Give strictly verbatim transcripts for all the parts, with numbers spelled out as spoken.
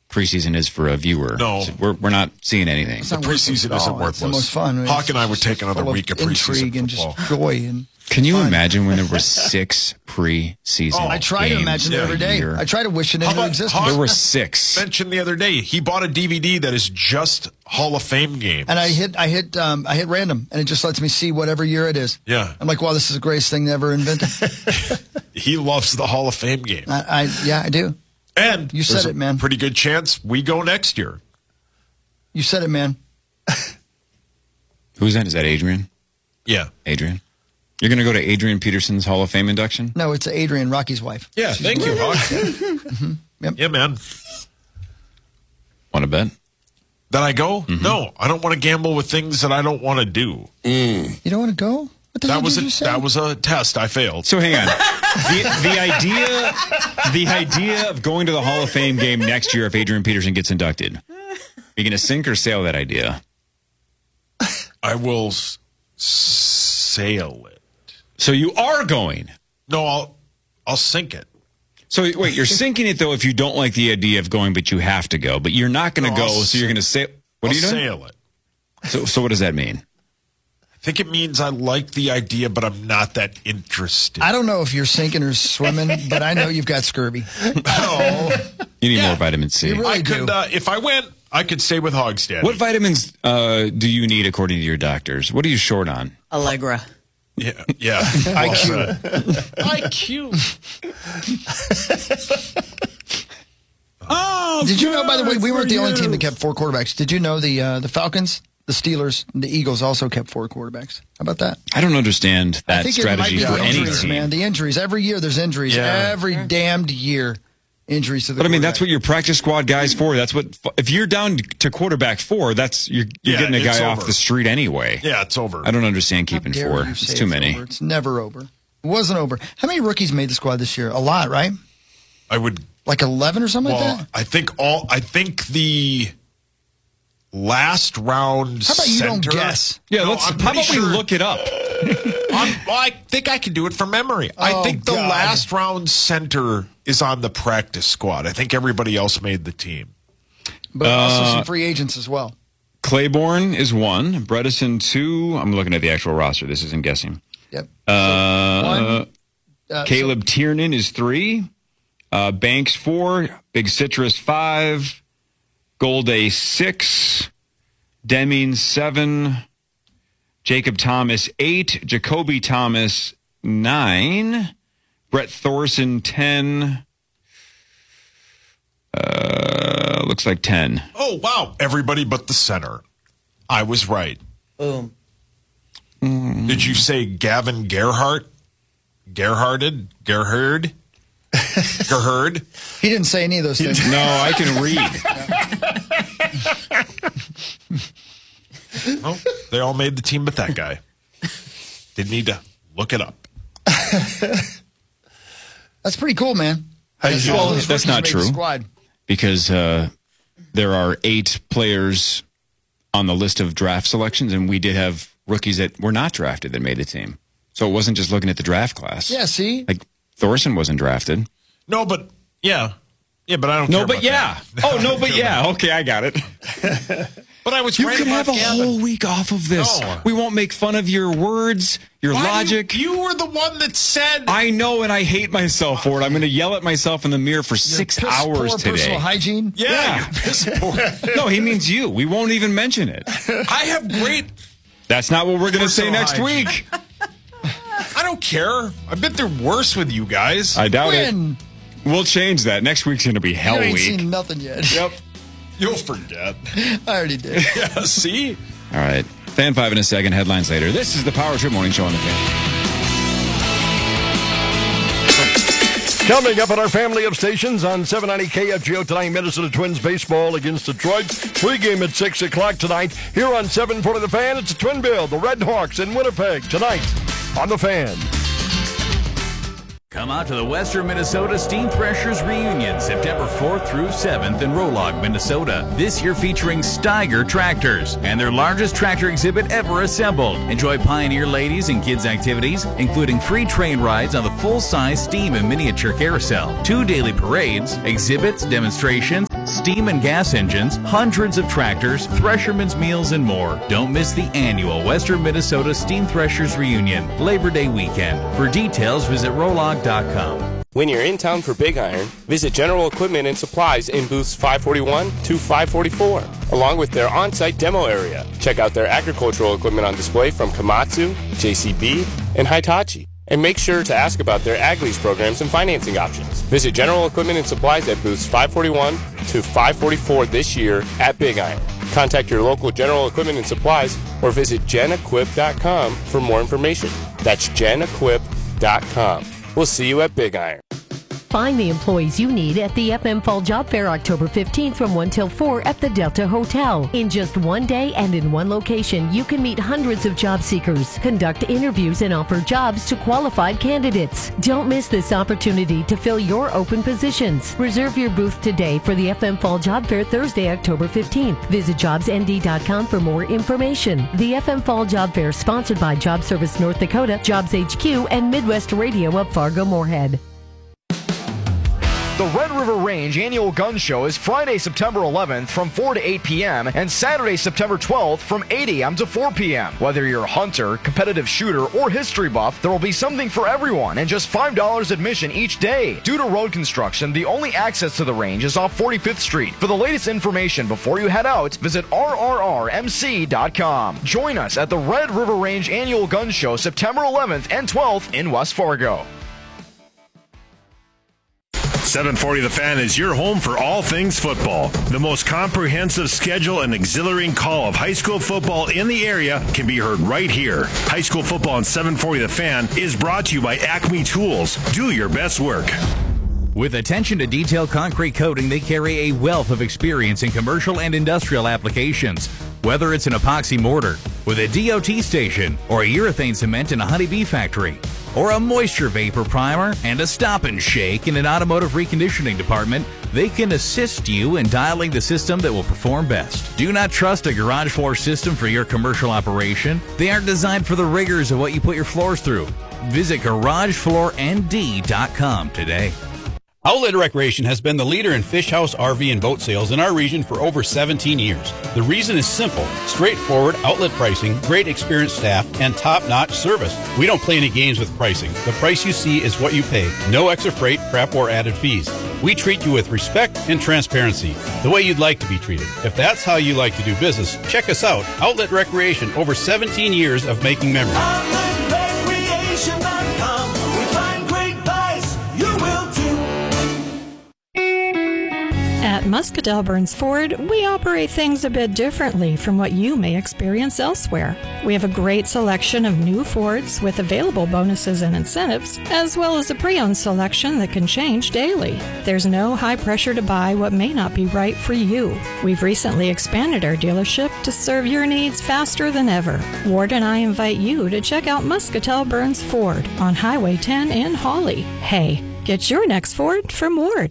preseason is for a viewer. No. So we're, we're not seeing anything. The preseason isn't worthless. It's the most fun. Hawk and I would take another full of week of preseason intrigue and football. just joy. And Can you fun. imagine when there were six preseason Oh, I try to games imagine it yeah, every day. year? I try to wish it How into about existence. Hawk? There were six. Mentioned the other day, he bought a D V D that is just Hall of Fame games. And I hit, I hit, um, I hit random, and it just lets me see whatever year it is. Yeah. I'm like, wow, this is the greatest thing ever invented. He loves the Hall of Fame game. I, I, yeah, I do. And You said there's it, a man. pretty good chance we go next year. You said it, man. Who's that? Is that Adrian? Yeah. Adrian? You're going to go to Adrian Peterson's Hall of Fame induction? No, it's Adrian, Rocky's wife. Yeah, thank you, Hawk. Mm-hmm. Yep. Yeah, man. Want to bet? That I go? Mm-hmm. No, I don't want to gamble with things that I don't want to do. You don't want to go? What the That hell was did a you say? that was a test. I failed. So hang on. the, the idea the idea of going to the Hall of Fame game next year if Adrian Peterson gets inducted, are you going to sink or sail that idea? I will s- sail it. So you are going. No, I'll I'll sink it. So wait, you're sinking it though if you don't like the idea of going, but you have to go. But you're not going to No, go, I'll so you're going to sail. What I'll are you doing? sail it. So, so what does that mean? I think it means I like the idea, but I'm not that interested. I don't know if you're sinking or swimming, but I know you've got scurvy. No, You need Yeah. more vitamin C. You really I could do. uh, if I went, I could stay with Hogstad. What vitamins uh, do you need according to your doctors? What are you short on? Allegra. Yeah, yeah. I Q. I Q. Oh, Did you know, by the way, we weren't the only team that kept four quarterbacks. Did you know the uh, the Falcons, the Steelers, and the Eagles also kept four quarterbacks? How about that? I don't understand I that think strategy it might for be the any injuries, team. man. The injuries. Every year there's injuries. Yeah. Every damned year, injuries to the But I mean, that's what quarterback. your practice squad guys for. That's what if you're down to quarterback four, that's you're, you're Yeah, getting a it's guy over. off the street anyway. Yeah, it's over. I don't understand How keeping dare four. you It's say too many. over. It's never over. It wasn't over. How many rookies made the squad this year? A lot, right? I would. Like eleven or something Well, like that? I think all. I think the last round. How about you don't center- guess? Yeah, No, let's. I'm How pretty about sure- we look it up? I'm, well, I think I can do it from memory. I Oh, think the God. last round center is on the practice squad. I think everybody else made the team. But also some free agents as well. Claiborne is one. Bredesen two. I'm looking at the actual roster. This isn't guessing. Yep. Uh, one, uh, Caleb Tiernan is three. Uh, Banks four. Big Citrus five. Golday six. Deming seven. Jacob Thomas eight. Jacoby Thomas nine. Brett Thorson ten. Uh, looks like ten. Oh wow! Everybody but the center. I was right. Boom. Did you say Gavin Gerhardt? Gerharded? Gerhard? Gerhard? He didn't say any of those things. No, I can read. Oh, they all made the team but that guy. Didn't need to look it up. That's pretty cool, man. Hey, That's well, all those that's rookies not made the true. Squad. Because uh, there are eight players on the list of draft selections, and we did have rookies that were not drafted that made the team. So it wasn't just looking at the draft class. Yeah, see? Like Thorson wasn't drafted. No, but yeah. Yeah, but I don't No, care but about yeah. that. Oh, no, but yeah. Okay, I got it. But I was You right could about have a Gavin. whole week off of this. No. We won't make fun of your words, your Why do logic. You, you were the one that said. I know, and I hate myself for it. I'm going to yell at myself in the mirror for Your six piss hours poor today. personal hygiene. yeah, Yeah. you're piss poor. No, he means you. We won't even mention it. I have great. That's not what we're going to say Personal next hygiene. week. I don't care. I've been through worse with you guys. I doubt When? it. We'll change that. Next week's going to be hell You ain't week. seen nothing yet. Yep. You'll forget. I already did. Yeah, see? All right. Fan five in a second. Headlines later. This is the Power Trip Morning Show on the Fan. Coming up on our family of stations on seven ninety K F G O tonight, Minnesota Twins baseball against Detroit. Pregame at six o'clock tonight. Here on seven forty The Fan, it's a twin bill. The Red Hawks in Winnipeg tonight on The Fan. Come out to the Western Minnesota Steam Threshers Reunion, September fourth through seventh in Rolog, Minnesota. This year featuring Steiger tractors and their largest tractor exhibit ever assembled. Enjoy Pioneer ladies and kids activities, including free train rides on the full-size steam and miniature carousel, two daily parades, exhibits, demonstrations, steam steam and gas engines, hundreds of tractors, Thresherman's meals, and more. Don't miss the annual Western Minnesota Steam Threshers Reunion, Labor Day weekend. For details, visit rolog dot com. When you're in town for Big Iron, visit General Equipment and Supplies in booths five forty-one to five forty-four, along with their on-site demo area. Check out their agricultural equipment on display from Komatsu, J C B, and Hitachi. And make sure to ask about their ag lease programs and financing options. Visit General Equipment and Supplies at booths five forty-one to five forty-four this year at Big Iron. Contact your local General Equipment and Supplies or visit gen equip dot com for more information. That's gen equip dot com. We'll see you at Big Iron. Find the employees you need at the F M Fall Job Fair October fifteenth from one till four at the Delta Hotel. In just one day and in one location, you can meet hundreds of job seekers, conduct interviews, and offer jobs to qualified candidates. Don't miss this opportunity to fill your open positions. Reserve your booth today for the F M Fall Job Fair Thursday, October fifteenth. Visit jobs n d dot com for more information. The F M Fall Job Fair, sponsored by Job Service North Dakota, Jobs H Q, and Midwest Radio of Fargo-Moorhead. The Red River Range Annual Gun Show is Friday, September eleventh from four to eight p.m. and Saturday, September twelfth from eight a.m. to four p.m. Whether you're a hunter, competitive shooter, or history buff, there will be something for everyone and just five dollars admission each day. Due to road construction, the only access to the range is off forty-fifth Street. For the latest information before you head out, visit r r r m c dot com. Join us at the Red River Range Annual Gun Show September eleventh and twelfth in West Fargo. seven forty The Fan is your home for all things football. The most comprehensive schedule and exhilarating call of high school football in the area can be heard right here. High school football on seven forty The Fan is brought to you by Acme Tools. Do your best work. With attention to detail concrete coating, they carry a wealth of experience in commercial and industrial applications. Whether it's an epoxy mortar with a D O T station, or a urethane cement in a honeybee factory, or a moisture vapor primer and a stop and shake in an automotive reconditioning department, they can assist you in dialing the system that will perform best. Do not trust a garage floor system for your commercial operation. They aren't designed for the rigors of what you put your floors through. Visit garage floor n d dot com today. Outlet Recreation has been the leader in fish house, R V, and boat sales in our region for over seventeen years. The reason is simple: straightforward outlet pricing, great experienced staff, and top-notch service. We don't play any games with pricing. The price you see is what you pay. No extra freight, prep, or added fees. We treat you with respect and transparency, the way you'd like to be treated. If that's how you like to do business, check us out. Outlet Recreation, over seventeen years of making memories. outlet recreation dot com. We find great buys. You will too. At Muscatell Burns Ford, we operate things a bit differently from what you may experience elsewhere. We have a great selection of new Fords with available bonuses and incentives, as well as a pre-owned selection that can change daily. There's no high pressure to buy what may not be right for you. We've recently expanded our dealership to serve your needs faster than ever. Ward and I invite you to check out Muscatell Burns Ford on Highway ten in Hawley. Hey, get your next Ford from Ward.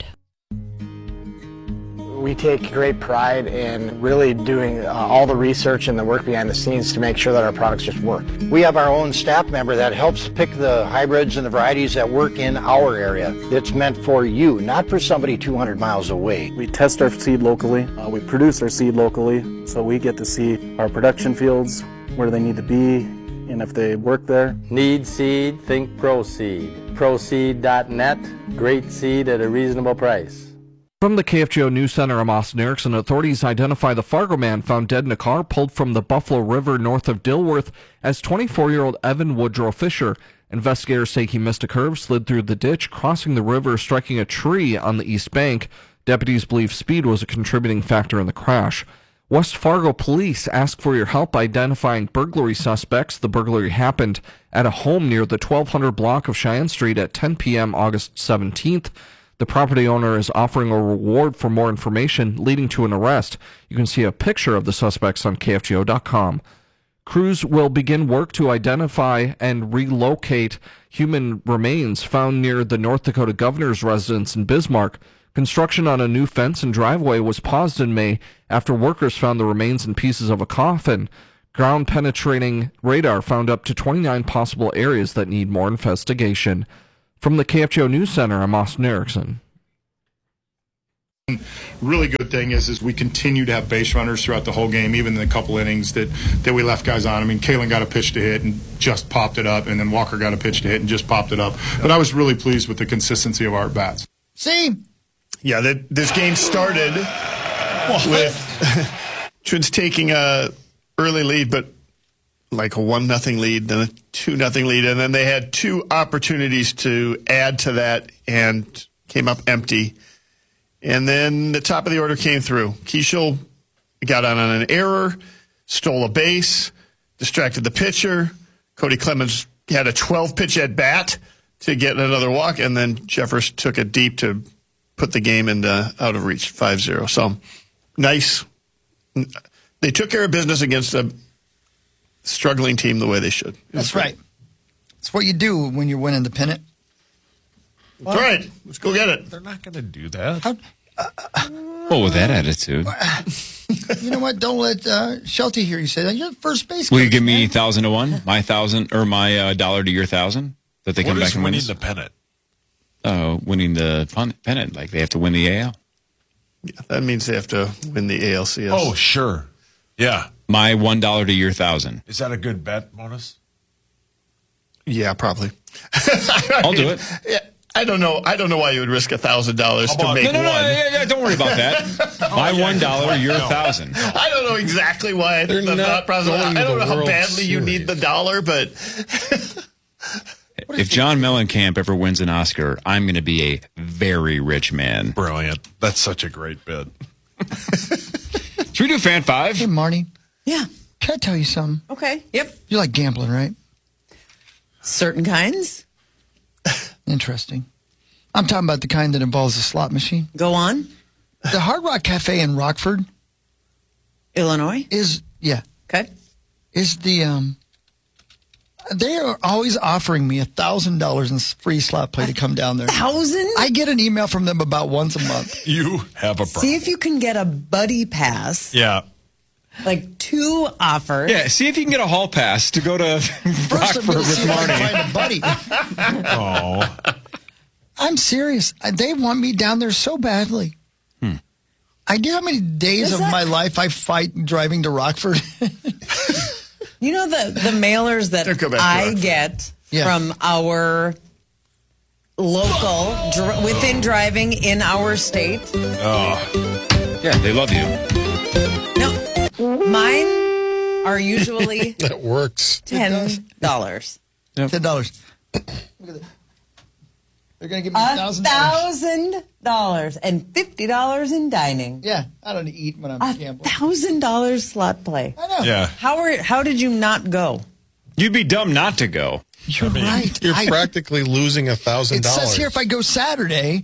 We take great pride in really doing uh, all the research and the work behind the scenes to make sure that our products just work. We have our own staff member that helps pick the hybrids and the varieties that work in our area. It's meant for you, not for somebody two hundred miles away. We test our seed locally. Uh, we produce our seed locally, so we get to see our production fields, where they need to be, and if they work there. Need seed? Think ProSeed. ProSeed dot net. Great seed at a reasonable price. From the K F G O News Center, I'm Austin Erickson. Authorities identify the Fargo man found dead in a car pulled from the Buffalo River north of Dilworth as twenty-four-year-old Evan Woodrow Fisher. Investigators say he missed a curve, slid through the ditch, crossing the river, striking a tree on the east bank. Deputies believe speed was a contributing factor in the crash. West Fargo police ask for your help identifying burglary suspects. The burglary happened at a home near the twelve hundred block of Cheyenne Street at ten p.m. August seventeenth. The property owner is offering a reward for more information, leading to an arrest. You can see a picture of the suspects on K F G O dot com. Crews will begin work to identify and relocate human remains found near the North Dakota governor's residence in Bismarck. Construction on a new fence and driveway was paused in May after workers found the remains and pieces of a coffin. Ground-penetrating radar found up to twenty-nine possible areas that need more investigation. From the K F G O News Center, I'm Austin Erickson. Really good thing is is we continue to have base runners throughout the whole game, even in the couple innings that, that we left guys on. I mean, Kalen got a pitch to hit and just popped it up, and then Walker got a pitch to hit and just popped it up. But I was really pleased with the consistency of our at-bats. See? Yeah, that this game started with Twins taking a early lead, but like a one nothing lead, then a two nothing lead, and then they had two opportunities to add to that and came up empty. And then the top of the order came through. Keishel got on an error, stole a base, distracted the pitcher. Cody Clemens had a twelve pitch at bat to get another walk, and then Jeffers took it deep to put the game into out of reach, five zero. So nice. They took care of business against a struggling team the way they should. That's right. It's what you do when you're winning the pennant. That's well, right. Let's go get it. They're not going to do that. How, uh, well, with that attitude. You know what? Don't let uh, Shelty hear you say that. You're first base. Will you give me thousand to one? My thousand or my uh, dollar to your thousand that they what come back and win winning the pennant? Uh, winning the pun- pennant, like they have to win the A L. Yeah, that means they have to win the A L C S. Oh, sure. Yeah. My one dollar to your thousand. Is that a good bet, Bonus? Yeah, probably. I'll do it. Yeah. I don't know. I don't know why you would risk a thousand dollars to make no, no, no, one. Yeah, yeah, don't worry about that. My one dollar, your no. thousand. I don't know exactly why. They're the thought process. I don't know how badly Series. you need the dollar, but if John Mellencamp ever wins an Oscar, I'm going to be a very rich man. Brilliant. That's such a great bid. Should we do fan five? Hey, Marty. Yeah. Can I tell you something? Okay. Yep. You like gambling, right? Certain kinds. Interesting. I'm talking about the kind that involves a slot machine. Go on. The Hard Rock Cafe in Rockford, Illinois, is yeah. Okay. Is the um. They are always offering me a thousand dollars in free slot play to come down there. Thousand? I get an email from them about once a month. You have a problem. See if you can get a buddy pass. Yeah. Like two offers. Yeah, see if you can get a hall pass to go to Rockford with Marty. Find a buddy. Oh. I'm serious. They want me down there so badly. Hmm. I do how many days Is of that... my life I fight driving to Rockford. You know the, the mailers that I get yeah. from our local, dr- within driving in our state? Oh. Yeah, they love you. No, mine are usually that works. ten dollars. Yep. ten dollars. Look at that. They're going to give me a thousand thousand dollars and fifty dollars in dining. Yeah, I don't eat when I'm a gambling. Thousand dollars slot play. I know. Yeah. How are? How did you not go? You'd be dumb not to go. You're I mean, right. You're I, practically losing a thousand it dollars. says here if I go Saturday,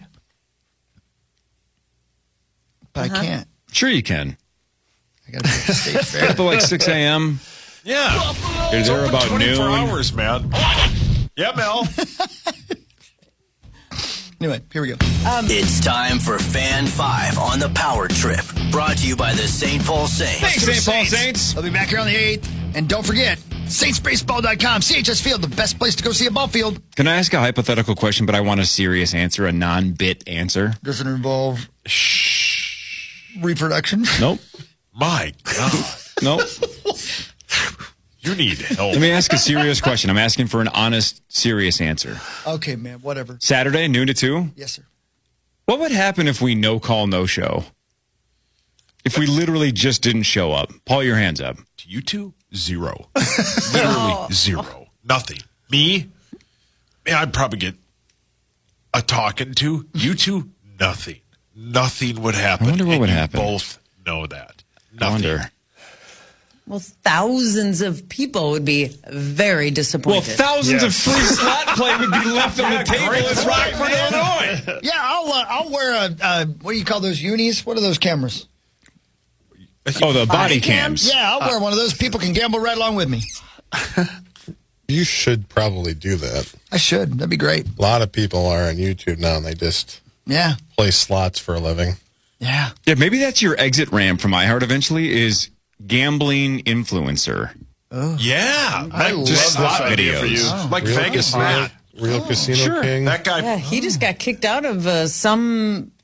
but Uh-huh. I can't. Sure you can. I got to go to the state fair. Up at like six a.m. Yeah. They're there about twenty-four noon. hours, man. Yeah, Mel. Anyway, here we go. Um, it's time for Fan five on the Power Trip. Brought to you by the Saint Paul Saints. Thanks, Saint Paul Saints. I'll be back here on the eighth. And don't forget, saints baseball dot com, C H S Field, the best place to go see a ball field. Can I ask a hypothetical question, but I want a serious answer, a non-bit answer? Does it involve shh, reproduction? Nope. My God. Nope. You need help. Let me ask a serious question. I'm asking for an honest, serious answer. Okay, man, whatever. Saturday, noon to two? Yes, sir. What would happen if we no call, no show? If we literally just didn't show up? Paul, your hands up. To you two, zero. Literally zero. Nothing. Me, man, I'd probably get a talking to. You two, nothing. Nothing would happen. I wonder what and would you happen. Both know that. Nothing. I wonder. Well, thousands of people would be very disappointed. Well, thousands Yes. of free slot play would be left on the table Great in point, Rockford, man. Illinois. Yeah, I'll uh, I'll wear a, uh, what do you call those unis? What are those cameras? Oh, the body Body cams. Yeah, I'll wear one of those. People can gamble right along with me. You should probably do that. I should. That'd be great. A lot of people are on YouTube now, and they just Yeah. play slots for a living. Yeah. Yeah, maybe that's your exit ramp from iHeart eventually is gambling influencer. Oh. Yeah. I That- love just this slot idea video for you. Oh. Like Real Vegas Casino, Matt. Real Oh, Casino sure. King. That guy. Yeah, he just got kicked out of uh, some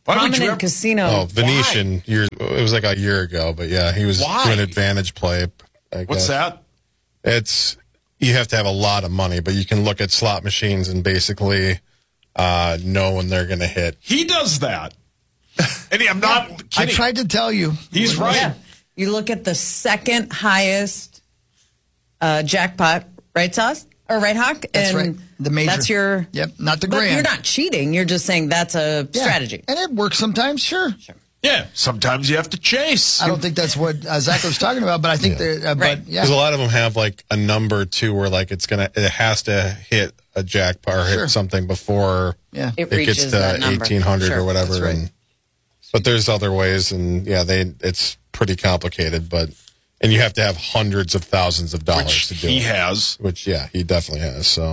Prominent casino. Oh, Venetian. Years, it was like a year ago, but yeah, he was Why? doing advantage play. I What's guess. that? It's you have to have a lot of money, but you can look at slot machines and basically uh, know when they're going to hit. He does that. And I'm not I kidding. tried to tell you. He's right. Yeah. You look at the second highest uh, jackpot, right, Sauce? Or right, Hawk? That's and right. The major. That's your. Yep, not the But grand. you're not cheating. You're just saying that's a Yeah. strategy. And it works sometimes, sure. sure. Yeah, sometimes you have to chase. I don't think that's what uh, Zach was talking about, but I think that, uh, Right. but yeah. Because a lot of them have like a number too, where like it's gonna, it has to hit a jackpot or hit Sure. something before Yeah. It it, reaches gets that to number. eighteen hundred Sure. or whatever. That's right. And, but there's other ways, and yeah, they it's pretty complicated, but and you have to have hundreds of thousands of dollars Which to do he it. has. Which yeah, he definitely has. So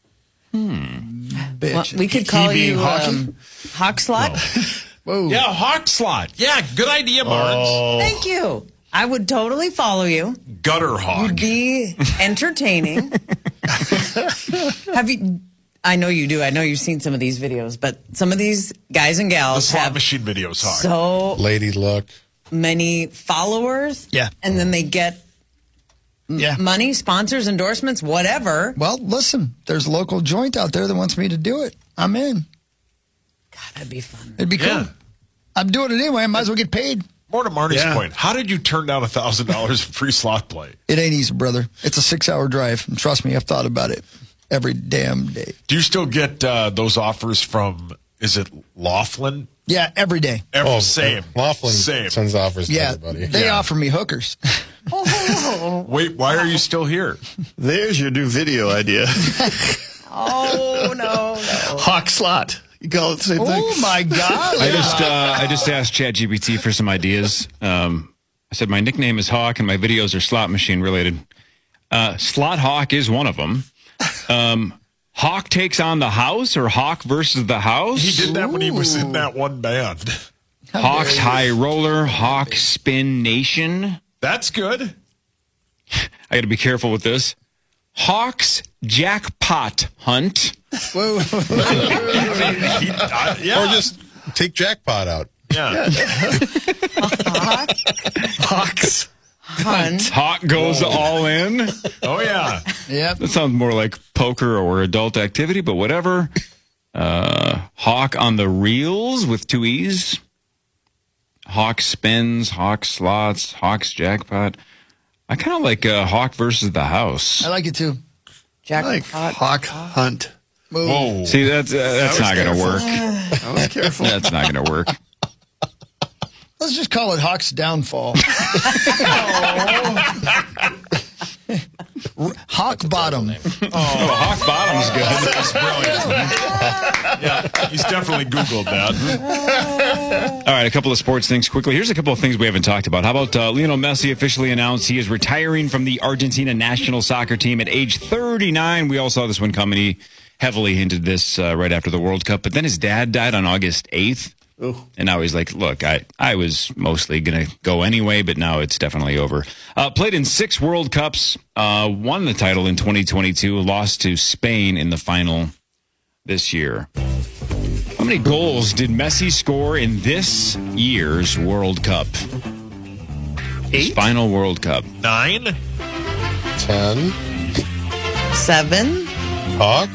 Bitch. Well, we could He call being you hockey? um, Hawk Slot. Whoa. Yeah, Hawk Slot. Yeah, good idea, Barnes. Oh. Thank you. I would totally follow you. Gutter Hawk. You'd be entertaining. Have you? I know you do. I know you've seen some of these videos, but some of these guys and The gals slot have machine videos, Hawk. so lady luck. many followers. Yeah. And then they get m- Yeah. money, sponsors, endorsements, whatever. Well, listen, there's a local joint out there that wants me to do it. I'm in. God, that'd be fun. It'd be cool. Yeah. I'm doing it anyway. I might as well get paid. More to Marty's Yeah. point. How did you turn down a thousand dollars free slot play? It ain't easy, brother. It's a six hour drive. And trust me, I've thought about it every damn day. Do you still get uh, those offers from? Is it Laughlin? Yeah, every day. Every, Oh, same. Laughlin Same. sends offers to Yeah. everybody. They Yeah. offer me hookers. Wait, why are you still here? There's your new video idea. Oh, no, no. Hawk Slot. You call it the same thing. Oh, my God. I just uh, I just asked ChatGPT for some ideas. Um, I said my nickname is Hawk and my videos are slot machine related. Uh, Slot Hawk is one of them. Um, Hawk takes on the house or Hawk versus the house. He did that when he was in that one band. Hawk's High Roller, Hawk Spin Nation. That's good. I got to be careful with this. Hawk's Jackpot Hunt. Whoa. I mean, he, uh, yeah. Or just take jackpot out. yeah. Hawks. Hunt. Hawk goes all in. Oh yeah. Yep. That sounds more like poker or adult activity, but whatever. Uh, Hawk on the reels with two E's. Hawk spins, Hawk slots, Hawk's jackpot. I kind of like uh, Hawk versus the house. I like it too. I like Hawk Hunt. Whoa. See, that's uh, that's I not was going to careful. work. I was careful. That's not going to work. Let's just call it Hawk's downfall. Hawk bottom. Oh, Hawk bottom's good. That's brilliant. Yeah, he's definitely Googled that. All right, a couple of sports things quickly. Here's a couple of things we haven't talked about. How about uh, Lionel Messi officially announced he is retiring from the Argentina national soccer team at age thirty-nine. We all saw this one coming. He heavily hinted this uh, right after the World Cup. But then his dad died on August eighth. Oh. And now he's like, look, I, I was mostly going to go anyway, but now it's definitely over. Uh, played in six World Cups, uh, won the title in twenty twenty-two, lost to Spain in the final this year. How many goals did Messi score in this year's World Cup? His Eight? final World Cup. Nine. Ten. Seven. Hawk.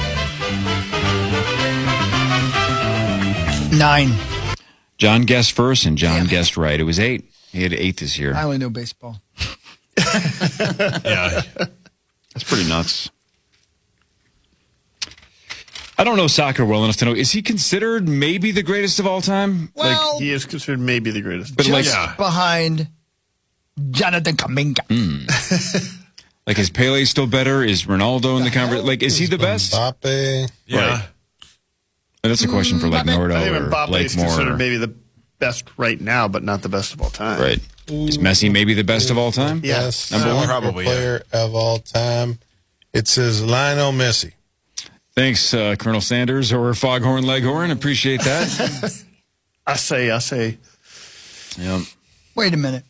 Nine. John guessed first, and John guessed right. It was eight. He had eight this year. I only know baseball. Yeah. That's pretty nuts. I don't know soccer well enough to know. Is he considered maybe the greatest of all time? Well, He is considered maybe the greatest. But like, just behind Jonathan Kaminga. like is Pele still better? Is Ronaldo in the conversation? Like, is he the best? Mbappe. Yeah. Right. And that's a question for like Nordo I think or Mbappe Blake is considered Moore. maybe the best right now, but not the best of all time. Right. Is Messi maybe the best of all time? Yes. Number uh, one? Probably, player of all time. It says Lionel Messi. Thanks, uh, Colonel Sanders or Foghorn Leghorn. Appreciate that. I say, I say. Yep. Wait a minute.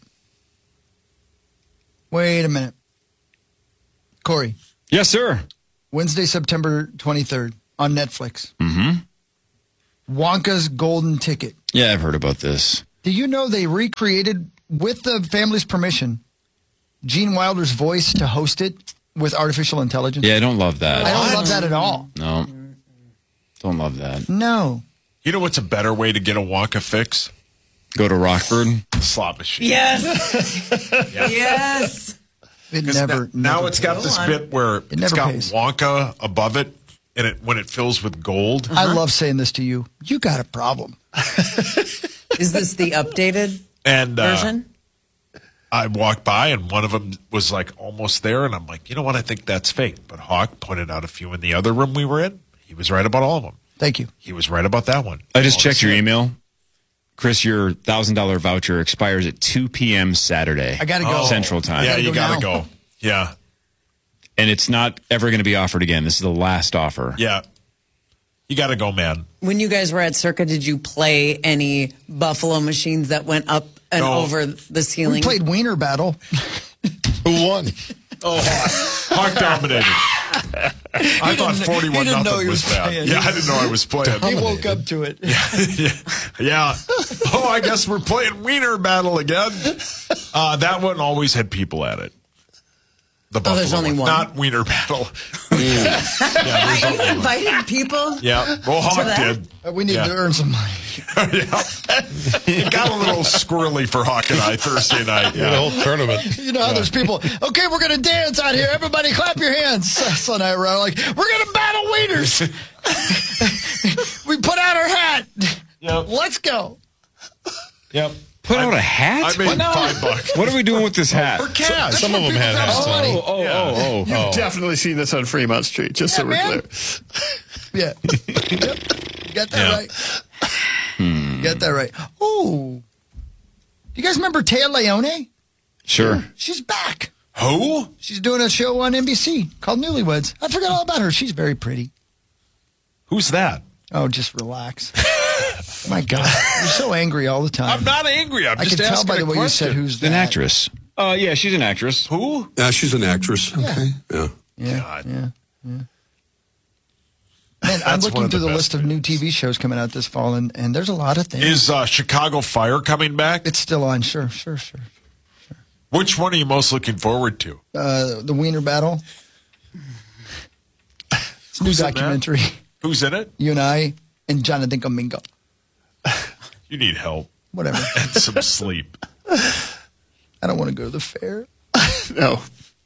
Wait a minute. Corey, Yes, sir. Wednesday, September twenty-third on Netflix. Mm-hmm. Wonka's Golden Ticket. Yeah, I've heard about this. Do you know they recreated, with the family's permission, Gene Wilder's voice to host it with artificial intelligence? Yeah, I don't love that. I don't love that at all. No. Don't love that. No. You know what's a better way to get a Wonka fix? Go to Rockford. Slot machine. Yes. Yes. It 'Cause never. now never it's got pays. this bit where It it's never got pays. Wonka above it, and it when it fills with gold. I love saying this to you. You got a problem. Is this the updated And uh, version? I walked by, and one of them was like almost there, and I'm like, you know what? I think that's fake. But Hawk pointed out a few in the other room we were in. He was right about all of them. Thank you. He was right about that one. I just All checked the your same. email. Chris, your one thousand dollars voucher expires at two p.m. Saturday. I gotta go. Central Time. Yeah, gotta you go gotta now. go. Yeah, And it's not ever going to be offered again. This is the last offer. yeah. You gotta go, man. When you guys were at Circa, did you play any Buffalo machines that went up and No. over the We ceiling? played Wiener Battle. Who won? Oh, Hawk, Hawk dominated. I thought didn't- forty-one he didn't know nothing he was was bad. playing. Yeah, I didn't know I was playing. He woke up to it. yeah. yeah. Oh, I guess we're playing Wiener Battle again. Uh, that one always had people at it. The Oh, there's Buffalo only one. Not Wiener Battle. yeah, there's only one. Invited people? Yeah. Well, Hawk that? did. Uh, We need Yeah. to earn some money. yeah. It got a little squirrely for Hawk and I Thursday night. The Yeah. whole tournament. You know how there's people, okay, we're going to dance out here. Everybody clap your hands. So I around like, we're going to battle wieners. We put out our hat. Yep. Let's go. Yep. Put out a hat? I made What? five bucks. What are we doing with this hat? For cash. Some of them had hats Oh, on. oh, oh, oh. You've oh. definitely seen this on Fremont Street, just so we're man. clear. Yeah. Yep. You got that Yeah. right. You got that right. Oh. Do you guys remember Taya Leone? Sure. She's back. Who? She's doing a show on N B C called Newlyweds. I forgot all about her. She's very pretty. Who's that? Oh, just relax. My God. You're so angry all the time. I'm not angry. I'm I just can tell asking by a the way question. you said who's An that. actress. Uh, yeah, she's an actress. Who? Yeah, she's an actress. Okay. Yeah. Yeah, God. yeah, yeah. Man, I'm That's one looking of the through the, best list of new T V shows coming out this fall, and, and there's a lot of things. Is uh, Chicago Fire coming back? It's still on, sure, sure, sure. Which one are you most looking forward to? Uh, the Wiener Battle. It's a new Who's in that? documentary. Who's in it? You and I and Jonathan Domingo. You need help Whatever. and some sleep. I don't want to go to the fair. No.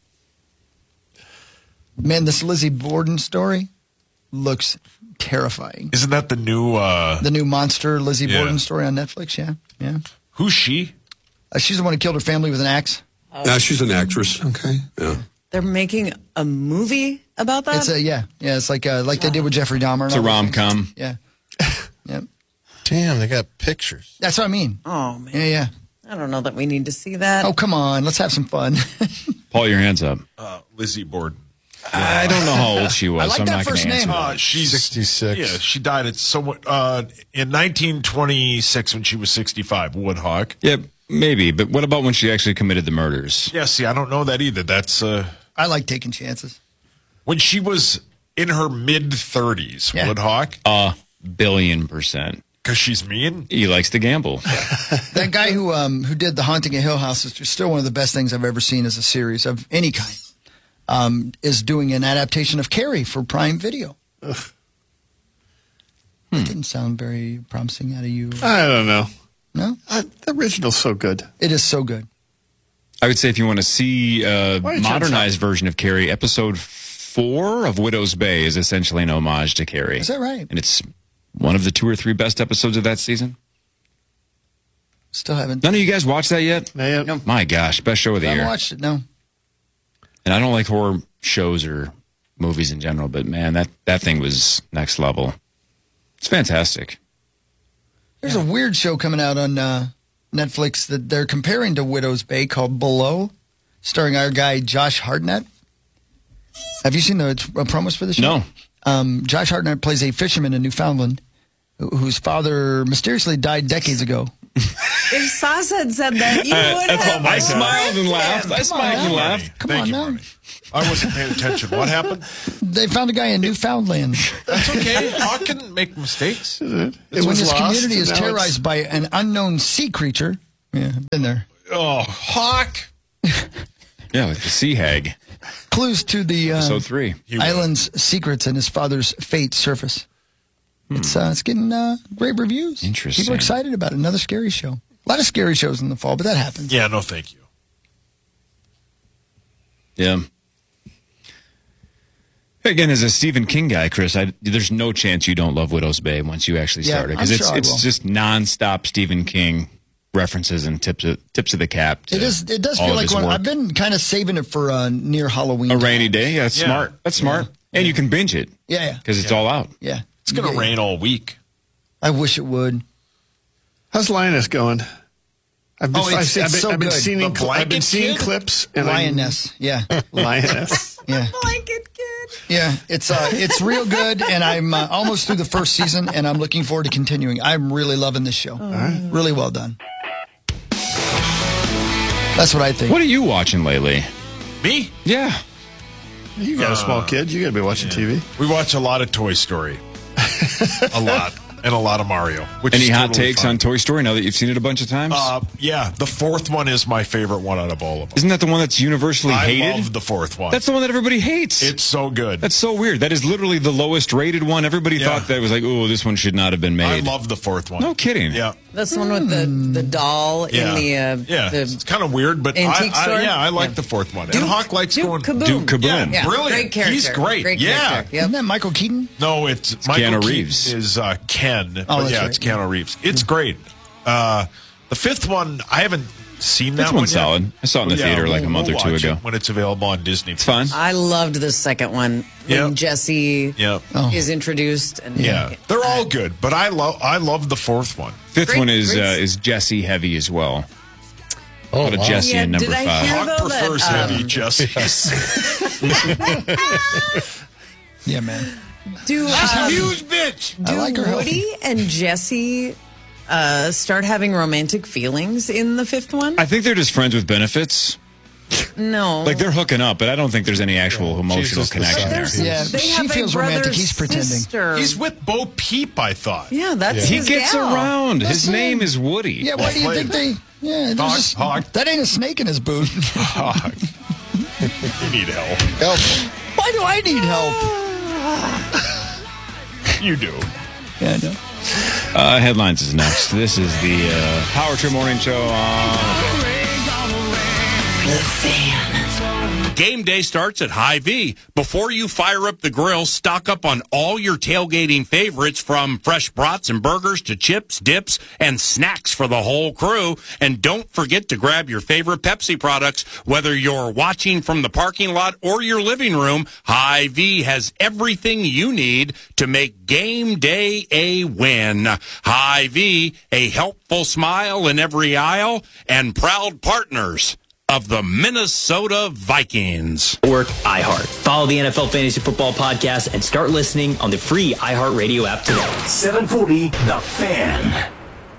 Man, this Lizzie Borden story looks terrifying. Isn't that the new? Uh, The new monster Lizzie Yeah. Borden story on Netflix, yeah. Yeah. who's she? Uh, she's the one who killed her family with an axe. Yeah, she's an actress. Okay. Yeah. They're making a movie about that? It's a yeah, yeah. It's like uh, like they did with Jeffrey Dahmer. and It's a all those rom things. com. Yeah, yeah. Damn, they got pictures. That's what I mean. Oh, man. Yeah, yeah. I don't know that we need to see that. Oh, come on, let's have some fun. Paul, your hands up. Uh, Lizzie Borden. I don't know how old she was. I like so I'm that not gonna first answer name. that. Uh, she's sixty-six. Yeah, she died at somewhat uh, in nineteen twenty-six when she was sixty-five. Woodhawk. Yeah, maybe. But what about when she actually committed the murders? Yeah, see, I don't know that either. That's uh, I like taking chances. when she was in her mid thirties. Yeah. Woodhawk, A billion percent. because she's mean. He likes to gamble. That guy who um who did The Haunting of Hill House is still one of the best things I've ever seen as a series of any kind. Um, is doing an adaptation of Carrie for Prime Video. Ugh. That didn't sound very promising out of you. I don't know. No, Uh, the original's so good. it is so good. I would say if you want to see a Why don't you modernized version of Carrie, episode four of Widow's Bay is essentially an homage to Carrie. Is that right? And it's one of the two or three best episodes of that season. Still haven't. None of you guys watched that yet? No. My gosh, best show of the I haven't year. watched it. No. And I don't like horror shows or movies in general, but man, that, that thing was next level. It's fantastic. There's a weird show coming out on uh, Netflix that they're comparing to Widow's Bay called Below, starring our guy Josh Hartnett. Have you seen the uh, promos for the show? No. Um, Josh Hartnett plays a fisherman in Newfoundland whose father mysteriously died decades ago. If Sasa had said that, you Uh, would that's have. all I smiled and laughed. I Come smiled on and now. laughed. Come Thank on you, now. Marty. I wasn't paying attention. What happened? They found a guy in Newfoundland. That's okay. Hawk can make mistakes. When was this lost, community is now it's- terrorized by an unknown sea creature. Yeah, been there. Oh, Hawk. Yeah, like the sea hag. Clues to the uh, Episode three. island's secrets and his father's fate surface. It's uh, it's getting uh, great reviews. Interesting. People are excited about it. Another scary show. A lot of scary shows in the fall, but that happens. Yeah, no, thank you. Yeah. Again, as a Stephen King guy, Chris, I, there's no chance you don't love Widow's Bay once you actually Yeah, start it. I'm Because it's sure I it's will. just nonstop Stephen King references and tips of, tips of the cap. to It is. It does all feel of like his one. work. I've been kind of saving it for uh, near Halloween. A rainy day. Yeah, that's Yeah. smart. That's smart. And you can binge it Yeah, yeah, because it's Yeah. all out. yeah. It's going to Yeah, rain all week. I wish it would. How's Lioness going? I've been, Oh, it's- I've, it's been, so I've been good. seeing, The I've been blanket seeing kid? clips. And I'm- Lioness. Yeah, Lioness. yeah, Blanket kid. yeah. It's uh, it's real good, and I'm uh, almost through the first season, and I'm looking forward to continuing. I'm really loving this show. Really well done. That's what I think. What are you watching lately? Me? Yeah. You got a small kid. You got to be watching T V. We watch a lot of Toy Story. a lot. And a lot of Mario. Which Any is hot totally takes fun. on Toy Story now that you've seen it a bunch of times? Uh, yeah, the fourth one is my favorite one out of all of them. Isn't that the one that's universally I hated? love the fourth one. That's the one that everybody hates. It's so good. That's so weird. That is literally the lowest rated one. Everybody Yeah. thought that was like, oh, this one should not have been I made. love the fourth one. No kidding. Yeah. That's the one with the, the doll Yeah. in the uh, yeah. the It's kind of weird, but I, antique I, store? yeah, I like Yeah. the fourth one. Duke- and Hawk likes Duke going. Kaboom. Duke Kaboom. Yeah, Yeah, brilliant. great character. He's great. Great yeah. character. Yep. Isn't that Michael Keaton? No, it's, It's Michael Keanu Keaton Reeves. is uh, Ken. Oh, but that's yeah, right. it's Keanu Reeves. It's great. Uh, the fifth one, I haven't seen that That's one one's yet. solid. I saw it in the Yeah, theater like a we'll- month we'll or two watch ago. it when it's available on Disney. It's fun. I loved the second one when Yep. Jesse Yep. Oh. is introduced. And Yeah, they're all good, but I love I love the fourth one. Fifth Great- one is great- uh, is Jesse heavy as well. Oh, a lot of wow. Jesse Yeah, in number did I five. hear- Hawk though that, prefers um, heavy Jesse's. Yeah, man. Do She's a um, huge bitch. I do like her Woody healthy. and Jesse uh, start having romantic feelings in the fifth one? I think they're just friends with benefits. no, Like they're hooking up, but I don't think there's any actual emotional Jesus, the connection there. son. Yeah, They she have a feels romantic. brother, He's pretending. sister. He's with Bo Peep, I thought. yeah, that's He his gets gal. around. That's His him. name is Woody. Yeah, why Well do you think played. they? Yeah, there's Hawk, just- Hawk. that ain't a snake in his boot. Hawk. You need help. Help! Why do I need help? You do. Yeah, I know. Uh, headlines is next. This is the uh, Power Trip Morning Show on. Game day starts at Hy-Vee. Before you fire up the grill, stock up on all your tailgating favorites from fresh brats and burgers to chips, dips, and snacks for the whole crew. And don't forget to grab your favorite Pepsi products. Whether you're watching from the parking lot or your living room, Hy-Vee has everything you need to make game day a win. Hy-Vee, a helpful smile in every aisle, and proud partners of the Minnesota Vikings. Work iHeart. Follow the N F L Fantasy Football Podcast and start listening on the free iHeartRadio app today. seven forty The Fan.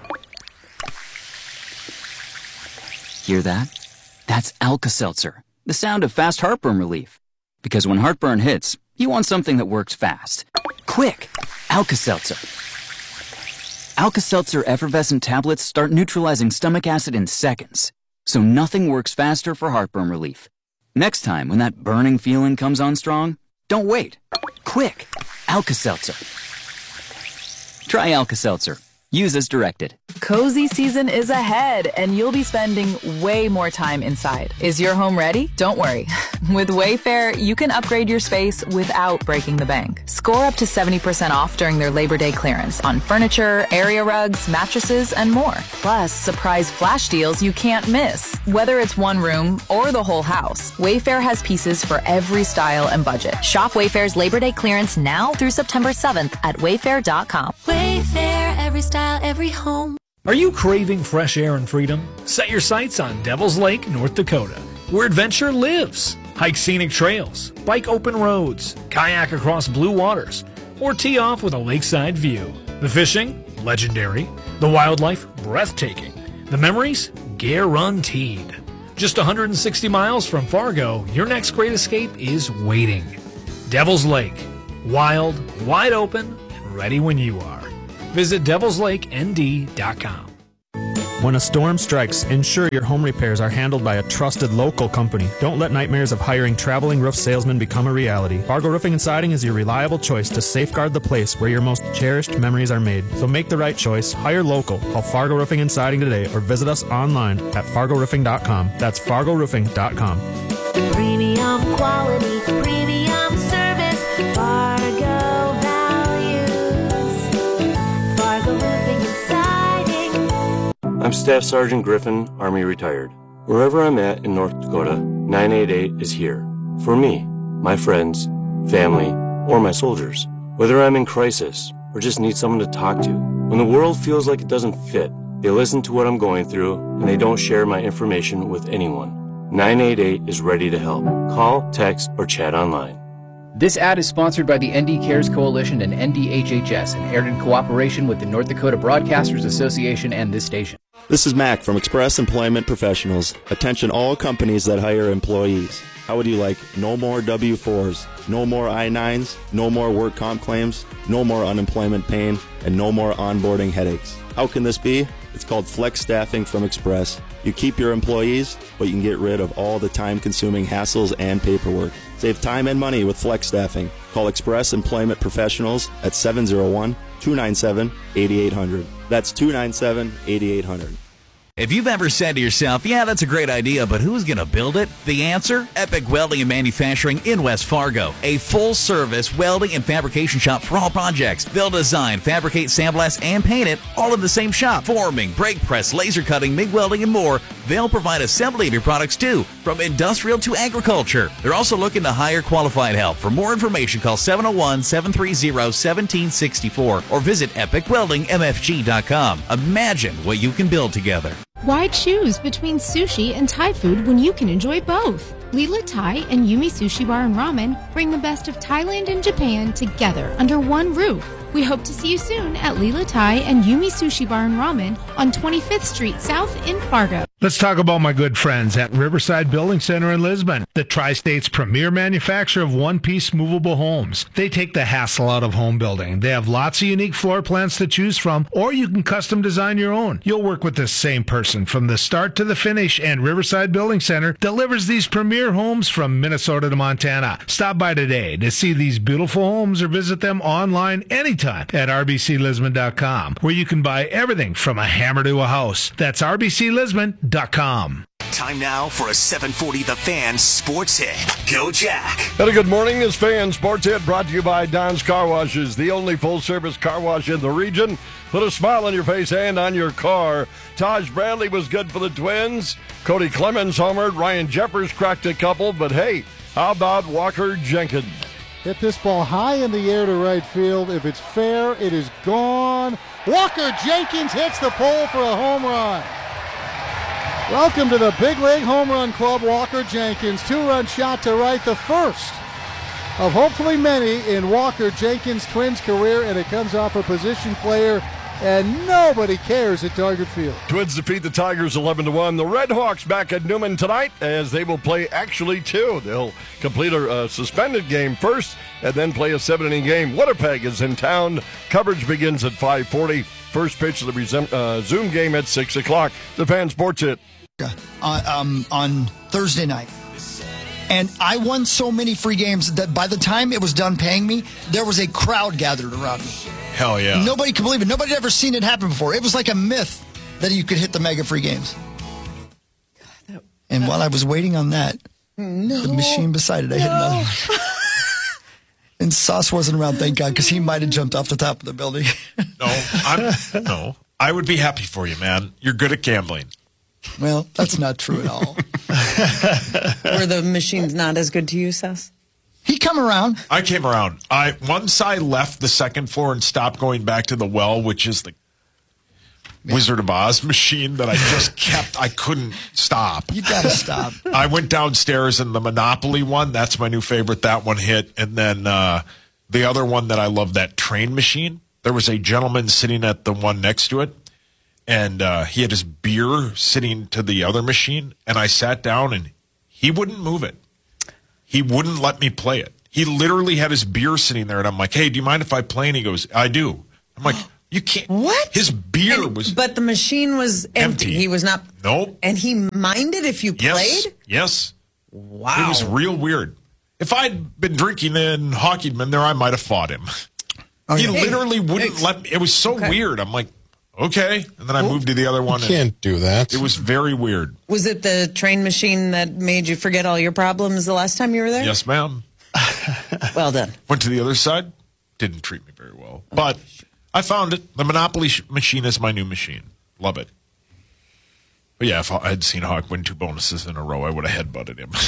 Hear that? That's Alka-Seltzer, the sound of fast heartburn relief. Because when heartburn hits, you want something that works fast. Quick! Alka-Seltzer. Alka-Seltzer effervescent tablets start neutralizing stomach acid in seconds. So nothing works faster for heartburn relief. Next time when that burning feeling comes on strong, don't wait. Quick! Alka-Seltzer. Try Alka-Seltzer. Use as directed. Cozy season is ahead, and you'll be spending way more time inside. Is your home ready? Don't worry. With Wayfair, you can upgrade your space without breaking the bank. Score up to seventy percent off during their Labor Day clearance on furniture, area rugs, mattresses, and more. Plus, surprise flash deals you can't miss. Whether it's one room or the whole house, Wayfair has pieces for every style and budget. Shop Wayfair's Labor Day clearance now through September seventh at wayfair dot com. Wayfair, every style, every home. Are you craving fresh air and freedom? Set your sights on Devil's Lake, North Dakota, where adventure lives. Hike scenic trails, bike open roads, kayak across blue waters, or tee off with a lakeside view. The fishing, legendary. The wildlife, breathtaking. The memories, guaranteed. Just one hundred sixty miles from Fargo, your next great escape is waiting. Devil's Lake. Wild, wide open, and ready when you are. Visit devils lake n d dot com. When a storm strikes, ensure your home repairs are handled by a trusted local company. Don't let nightmares of hiring traveling roof salesmen become a reality. Fargo Roofing and Siding is your reliable choice to safeguard the place where your most cherished memories are made. So make the right choice. Hire local. Call Fargo Roofing and Siding today or visit us online at fargo roofing dot com. That's fargo roofing dot com. Premium quality, premium service, Fargo values, Fargo Roofing and Siding. I'm Staff Sergeant Griffin, Army retired. Wherever I'm at in North Dakota, nine eight eight is here. For me, my friends, family, or my soldiers. Whether I'm in crisis or just need someone to talk to. When the world feels like it doesn't fit, they listen to what I'm going through and they don't share my information with anyone. nine eight eight is ready to help. Call, text, or chat online. This ad is sponsored by the N D Cares Coalition and N D H H S and aired in cooperation with the North Dakota Broadcasters Association and this station. This is Mac from Express Employment Professionals. Attention all companies that hire employees. How would you like no more W fours, no more I nines, no more work comp claims, no more unemployment pain, and no more onboarding headaches? How can this be? It's called Flex Staffing from Express. You keep your employees, but you can get rid of all the time-consuming hassles and paperwork. Save time and money with Flex Staffing. Call Express Employment Professionals at seven oh one, two nine seven, eight eight hundred. That's two nine seven, eight eight hundred. If you've ever said to yourself, yeah, that's a great idea, but who's going to build it? The answer? Epic Welding and Manufacturing in West Fargo. A full-service welding and fabrication shop for all projects. They'll design, fabricate, sandblast, and paint it all in the same shop. Forming, brake press, laser cutting, MIG welding, and more. They'll provide assembly of your products, too, from industrial to agriculture. They're also looking to hire qualified help. For more information, call seven oh one, seven three zero, one seven six four or visit epic welding m f g dot com. Imagine what you can build together. Why choose between sushi and Thai food when you can enjoy both? Lila Thai and Yumi Sushi Bar and Ramen bring the best of Thailand and Japan together under one roof. We hope to see you soon at Lila Thai and Yumi Sushi Bar and Ramen on twenty-fifth Street South in Fargo. Let's talk about my good friends at Riverside Building Center in Lisbon, the Tri-State's premier manufacturer of one-piece movable homes. They take the hassle out of home building. They have lots of unique floor plans to choose from, or you can custom design your own. You'll work with the same person from the start to the finish, and Riverside Building Center delivers these premier homes from Minnesota to Montana. Stop by today to see these beautiful homes or visit them online anytime at r b c lisbon dot com, where you can buy everything from a hammer to a house. That's r b c lisbon dot com. Time now for a seven forty The Fan Sports Hit. Go Jack. And a good morning. This Fan Sports Hit brought to you by Don's Car Washes, the only full-service car wash in the region. Put a smile on your face and on your car. Taj Bradley was good for the Twins. Cody Clemens homered. Ryan Jeffers cracked a couple. But hey, how about Walker Jenkins? Hit this ball high in the air to right field. If it's fair, it is gone. Walker Jenkins hits the pole for a home run. Welcome to the Big League Home Run Club, Walker Jenkins. Two-run shot to right, the first of hopefully many in Walker Jenkins' Twins career, and it comes off a position player, and nobody cares at Target Field. Twins defeat the Tigers eleven to one. The Red Hawks back at Newman tonight as they will play actually two. They'll complete a, a suspended game first and then play a seven-inning game. Winnipeg is in town. Coverage begins at five forty. First pitch of the resum- uh, Zoom game at six o'clock. The Fan Sports Hit. Uh, um, on Thursday night. And I won so many free games that by the time it was done paying me, there was a crowd gathered around me. Hell yeah. Nobody could believe it. Nobody had ever seen it happen before. It was like a myth that you could hit the mega free games. And while I was waiting on that, no, the machine beside it, I no. hit another one. And Sauce wasn't around, thank God, because he might have jumped off the top of the building. No, I'm, no. I would be happy for you, man. You're good at gambling. Well, that's not true at all. Were the machines not as good to you, Seth? He come around. I came around. I once I left the second floor and stopped going back to the well, which is the Man. Wizard of Oz machine that I just kept. I couldn't stop. You gotta stop. I went downstairs and the Monopoly one. That's my new favorite. That one hit, and then uh, the other one that I love, that train machine. there was a gentleman sitting at the one next to it, and uh, he had his beer sitting to the other machine, and I sat down, and he wouldn't move it. He wouldn't let me play it. He literally had his beer sitting there, and I'm like, hey, do you mind if I play? And he goes, I do. I'm like, you can't. What? His beer And- was But the machine was empty. Empty. He was not. Nope. And he minded if you Yes. played? Yes. Wow. It was real weird. If I'd been drinking in Hockeyman there, I might have fought him. Oh, he yeah. literally wouldn't let me. It was so Okay. weird. I'm like, okay. And then I moved to the other one. You and can't do that. It was very weird. Was it the train machine that made you forget all your problems the last time you were there? Yes, ma'am. Well done. Went to the other side. Didn't treat me very well. But I found it. The Monopoly sh- machine is my new machine. Love it. But yeah, if I had seen Hawk win two bonuses in a row, I would have headbutted him.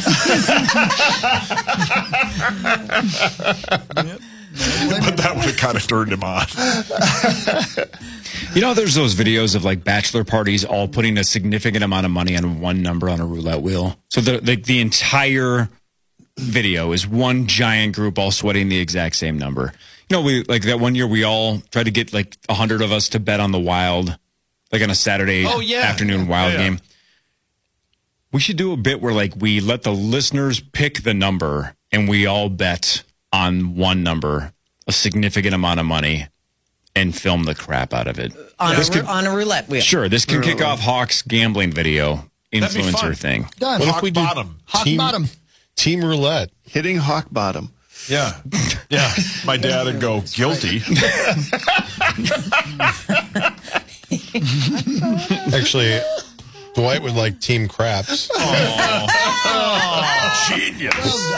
But that would have kind of turned him on. You know, there's those videos of like bachelor parties all putting a significant amount of money on one number on a roulette wheel. So the the, the entire video is one giant group all sweating the exact same number. You know, we like that one year we all tried to get like a hundred of us to bet on the Wild, like on a Saturday Oh, yeah. afternoon Wild Yeah, yeah. game. We should do a bit where like we let the listeners pick the number and we all bet on one number, a significant amount of money, and film the crap out of it. On, This a, could- on a roulette wheel. Sure, this can kick off Hawk's gambling video That'd be fun. influencer thing. Done. What Hawk if we do bottom. Hawk team, bottom. team roulette? Hitting Hawk Bottom. Yeah. Yeah. My dad would go, guilty. Actually, Dwight would like team craps. Oh, genius.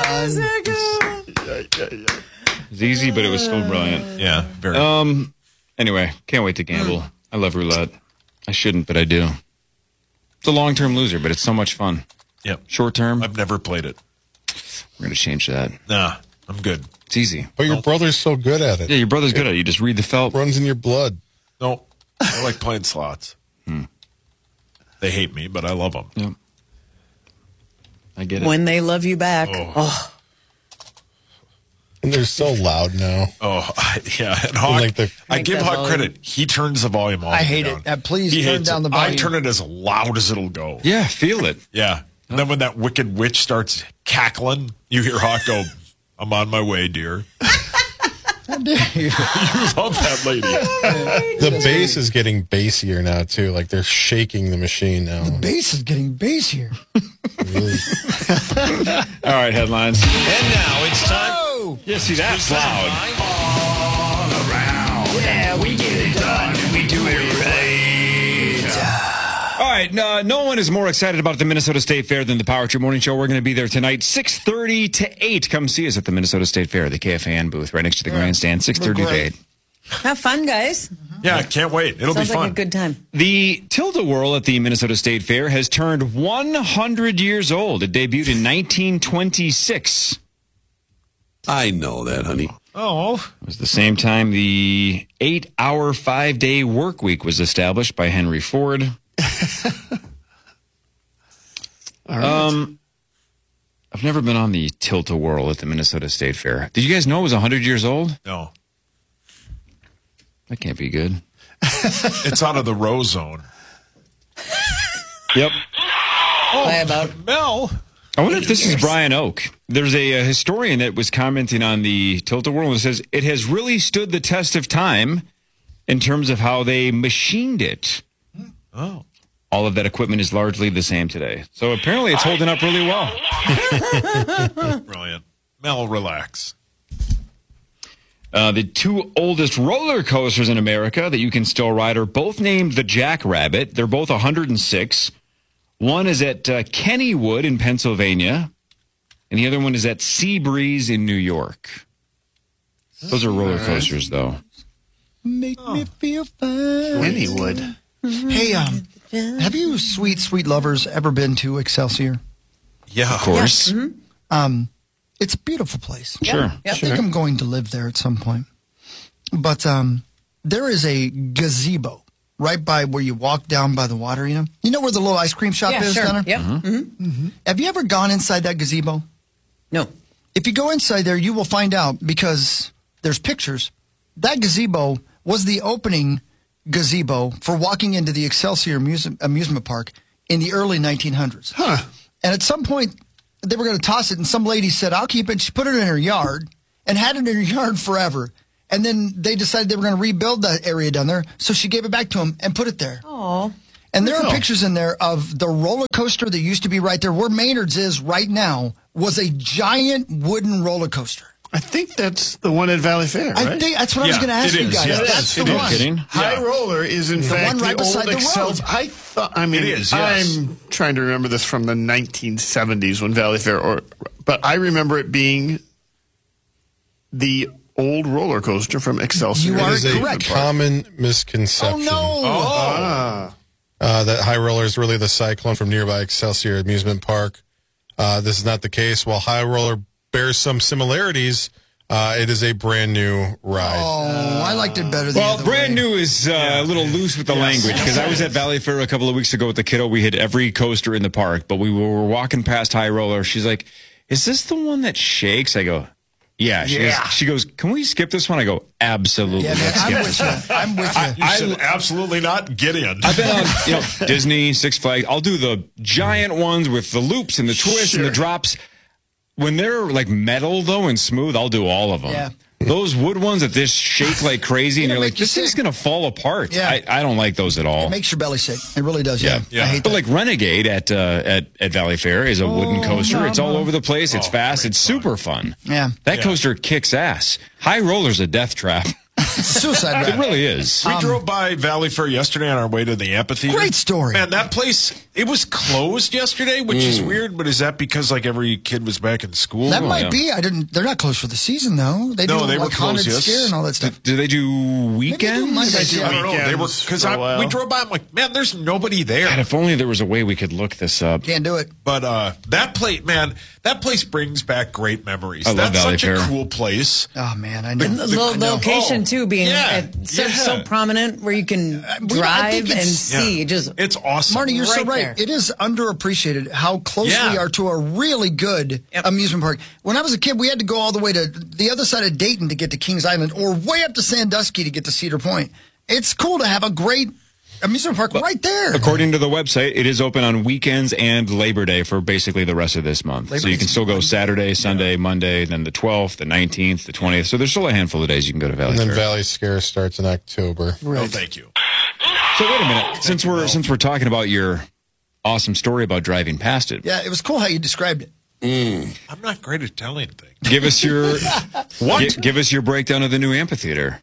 It's easy, but it was so brilliant. Yeah, very. Um. Anyway, can't wait to gamble. I love roulette. I shouldn't, but I do. It's a long-term loser, but it's so much fun. Yep. Short-term, I've never played it. we're going to change that. Nah, I'm good. It's easy. But your brother's so good at it. Yeah, your brother's good at it. You just read the felt. Runs in your blood. No, I like playing slots. Hmm. They hate me, but I love them. Yep. I get it. When they love you back. Oh. Oh. And they're so loud now. Oh, I, yeah. And Hawk, like the- I Make give that Hawk volume. credit. He turns the volume all I the way hate down. it. Uh, please He turn hates down it. the volume. I turn it as loud as it'll go. Yeah, feel it. Yeah. And then when that wicked witch starts cackling, you hear Hawk go, I'm on my way, dear. How dare you? You love that lady. The bass is getting bassier now, too. Like they're shaking the machine now. The bass is getting bassier. All right, headlines. And now it's time. Oh! Yeah, see, that's loud. All around. Yeah, we get it done and we do it right. All right, uh, no one is more excited about the Minnesota State Fair than the Power Trip Morning Show. We're going to be there tonight, six thirty to eight. Come see us at the Minnesota State Fair, the K F A N booth, right next to the grandstand, six thirty to eight. Have fun, guys. Yeah, I can't wait. It'll Sounds be fun. like a good time. The Tilt-A-Whirl at the Minnesota State Fair has turned one hundred years old. It debuted in nineteen twenty-six. I know that, honey. Oh. It was the same time the eight-hour, five-day work week was established by Henry Ford. All right. Um, I've never been on the Tilt-A-Whirl at the Minnesota State Fair. Did you guys know it was one hundred years old? No. That can't be good. It's out of the row zone. Yep. Play about. Mel. I wonder if this is Brian Oak. There's a, a historian that was commenting on the Tilt-A-Whirl and says it has really stood the test of time in terms of how they machined it. Oh. All of that equipment is largely the same today. So apparently it's holding up really well. Brilliant. Mel, relax. Uh, the two oldest roller coasters in America that you can still ride are both named the Jackrabbit. They're both one hundred six. One is at uh, Kennywood in Pennsylvania, and the other one is at Seabreeze in New York. Those are roller coasters, though. Make me feel fine. Kennywood. Hey, um, have you sweet, sweet lovers ever been to Excelsior? Yeah. Of course. Yeah. Mm-hmm. Um, it's a beautiful place. Sure. I think I'm going to live there at some point. But um, there is a gazebo right by where you walk down by the water, you know? You know where the little ice cream shop Yeah, is sure. down there? Yep. Mm-hmm. Mm-hmm. Have you ever gone inside that gazebo? No. If you go inside there, you will find out because there's pictures that gazebo was the opening gazebo for walking into the Excelsior Amuse- amusement park in the early nineteen hundreds. Huh. And at some point, they were going to toss it, and some lady said, I'll keep it. She put it in her yard and had it in her yard forever. And then they decided they were going to rebuild that area down there, so she gave it back to him and put it there. Oh. And there Cool. are pictures in there of the roller coaster that used to be right there, where Maynard's is right now, was a giant wooden roller coaster. I think that's the one at Valley Fair, right? I think that's what I was going to ask you guys. Yeah, That's the it is. one. Kidding? High Yeah. Roller is in The fact one right the beside old the Excel. road. I thought. I mean, It is, yes. I'm trying to remember this from the nineteen seventies when Valley Fair, or but I remember it being the old roller coaster from Excelsior. You It are is a correct. common misconception. Oh, no. Ah. Uh, that High Roller is really the Cyclone from nearby Excelsior Amusement Park. Uh, this is not the case. While High Roller bears some similarities, uh, it is a brand new ride. Oh, I liked it better the Well, other brand way. new is uh, a little loose with the language, because I was at Valley Fair a couple of weeks ago with the kiddo. We hit every coaster in the park, but we were walking past High Roller. She's like, is this the one that shakes? I go, yeah. She, Yeah. Goes, she goes, can we skip this one? I go, absolutely. Yeah, man, Let's I'm skip with this you. one. I'm with you. I- You should absolutely not get in. I've been on, you know, Disney, Six Flags. I'll do the giant ones with the loops and the twists and the drops. When they're like metal though and smooth, I'll do all of them. Yeah. Those wood ones that just shake like crazy, and It'll you're like, make you this thing's sick. gonna fall apart. Yeah. I, I don't like those at all. It makes your belly sick. It really does. Yeah. Yeah. I hate But that. like Renegade at uh, at at Valley Fair is a wooden coaster. It's all over the place. It's Oh, fast. great It's fun. super fun. Yeah. That Yeah. coaster kicks ass. High Roller's a death trap. Suicide It ride. really is. We drove by Valley Fair yesterday on our way to the amphitheater. Great story. Man, that place, it was closed yesterday, which is weird, but is that because like every kid was back in school? That Oh, might yeah. be. I didn't. They're not closed for the season though. They No, do they were like haunted closed, yes. scare and all that stuff. Do they do weekends? Mondays, I yeah. don't know. They were Weekends because for a while. we drove by. I'm like, man, there's nobody there. God, if only there was a way we could look this up. Can't do it. But uh, that place, man, that place brings back great memories. I love That's Valley such a Fair. cool place. Oh man, I know. And the, lo- the- location oh, too being yeah, at, so, yeah. so prominent where you can well, I drive think and it's- see. Yeah. Just It's awesome. Marty, you're so right right. there. It is underappreciated how close Yeah. we are to a really good Yep. amusement park. When I was a kid, we had to go all the way to the other side of Dayton to get to Kings Island, or way up to Sandusky to get to Cedar Point. It's cool to have a great amusement park right there. According to the website, it is open on weekends and Labor Day for basically the rest of this month. Labor so you Day's can still go Monday. Saturday, Sunday, Monday, then the twelfth, the nineteenth, the twentieth. So there's still a handful of days you can go to Valley And then Fair. Valley Scare starts in October. Oh, thank you. So wait a minute. Since we're since we're talking about your awesome story about driving past it, Yeah, it was cool how you described it. I'm not great at telling things. give us your What? gi- give us your breakdown of the new amphitheater.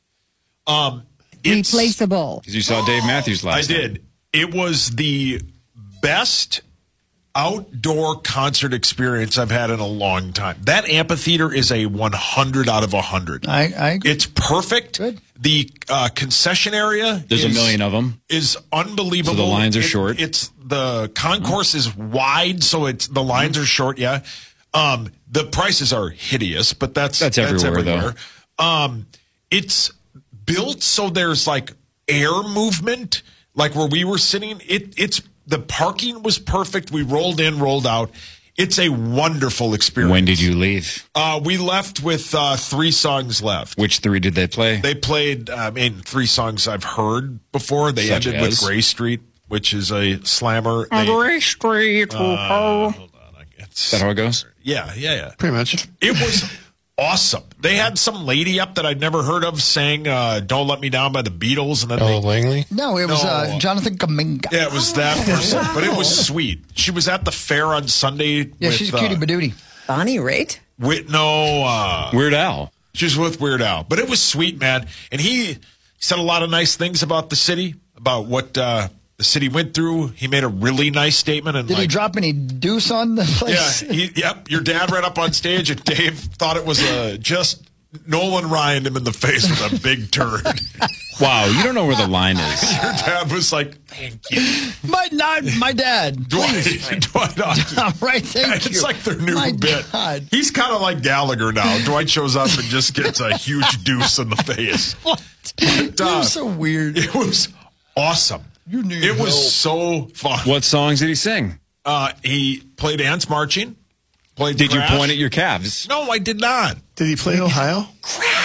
Um, it's, Replaceable. Because you saw Dave Matthews I last night. did. It was the best outdoor concert experience I've had in a long time. That amphitheater is a one hundred out of one hundred. I, I agree. It's perfect. Good. The uh, concession area There's is, a million of them. is unbelievable. So the lines are It- short? It's the concourse is wide, so it's the lines are short. Yeah. Um, the prices are hideous, but that's That's everywhere, though. everywhere. Um, it's built so there's like air movement, like where we were sitting. It it's the parking was perfect. We rolled in, rolled out. It's a wonderful experience. When did you leave? Uh, we left with uh, three songs left. Which three did they play? They played, I mean, three songs I've heard before. They Such ended as? with Gray Street, which is a slammer. They, Gray Street. uh, hold on, I- it's, Is that how it goes? yeah, yeah, yeah. Pretty much. It was awesome. They had some lady up that I'd never heard of saying uh, Don't Let Me Down by the Beatles. And then Ella they, Langley? No, it was No. uh, Jonathan Kaminga. yeah, it was that person. But it was sweet. She was at the fair on Sunday. Yeah, with, she's a cutie uh, badootie. Bonnie Raitt. with, no, uh, Weird Al. she was with Weird Al. But it was sweet, man. And he said a lot of nice things about the city, about what uh, the city went through. He made a really nice statement. And Did he like, drop any deuce on the place? yeah, he, yep. Your dad ran up on stage, and Dave thought it was uh, just Nolan Ryan him in the face with a big turd. Wow, you don't know where the line is. Your dad was like, "Thank you." My not my dad. Do I, Please. do I not? All right, thank It's you. like their new My bit. God. He's kind of like Gallagher now. Dwight shows up and just gets a huge deuce in the face. What? But, uh, You're so weird. It was awesome. You need It was help. so fun. What songs did he sing? Uh, he played Ants Marching. Played Did Crash. you point at your calves? No, I did not. Did he play Ohio?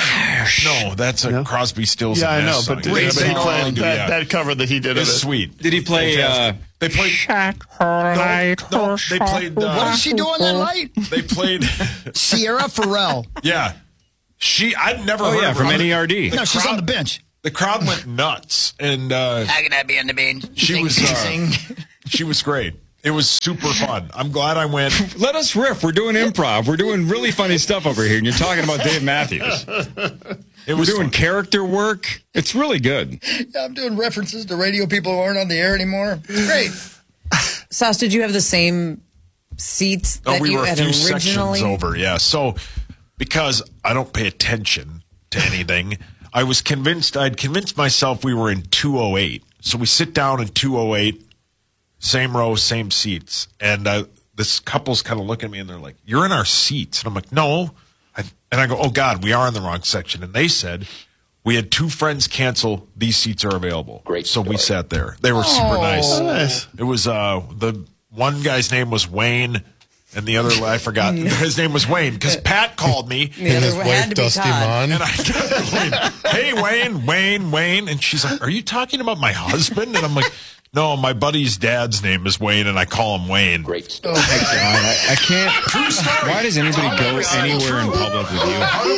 No, that's a No? Crosby, Stills, Yeah, and I know, Nash but song. they, Yeah, they they played all do, that, yeah. that cover that he did of It's it. sweet. Did he play? Uh, They played. No, no, they played. Uh, What did she do on that light? They played. Sierra Farrell. Yeah, she. I'd never. Oh, heard yeah, of her. from N E R D. The No, she's crowd- on the bench. The crowd went nuts, and uh, How can I be on the bench? she Sing, was. sing, Uh, sing. she was great. It was super fun. I'm glad I went. Let us riff. We're doing improv. We're doing really funny stuff over here, and you're talking about Dave Matthews. It We're was doing fun. character work. It's really good. Yeah, I'm doing references to radio people who aren't on the air anymore. Great. Sauce, did you have the same seats that Oh, we you were a had few originally? sections over, yeah. So, because I don't pay attention to anything, I was convinced, I'd convinced myself we were in two oh eight. So we sit down in two oh eight, same row, same seats. And uh, this couple's kind of looking at me and they're like, "You're in our seats." And I'm like, "No." I, and I go, "Oh, God, we are in the wrong section." And they said, "We had two friends cancel. These seats are available." Great. So we sat there. They were super Oh. nice. Nice. It was uh, the one guy's name was Wayne, and the other I forgot his name was Wayne because Pat called me The And his other had wife, to be Dusty Todd. Mon. and I Wayne, "Hey Wayne, Wayne, Wayne," and she's like, "Are you talking about my husband?" And I'm like, "No, my buddy's dad's name is Wayne, and I call him Wayne." Great story. God, I, I can't. Why does anybody go anywhere in public with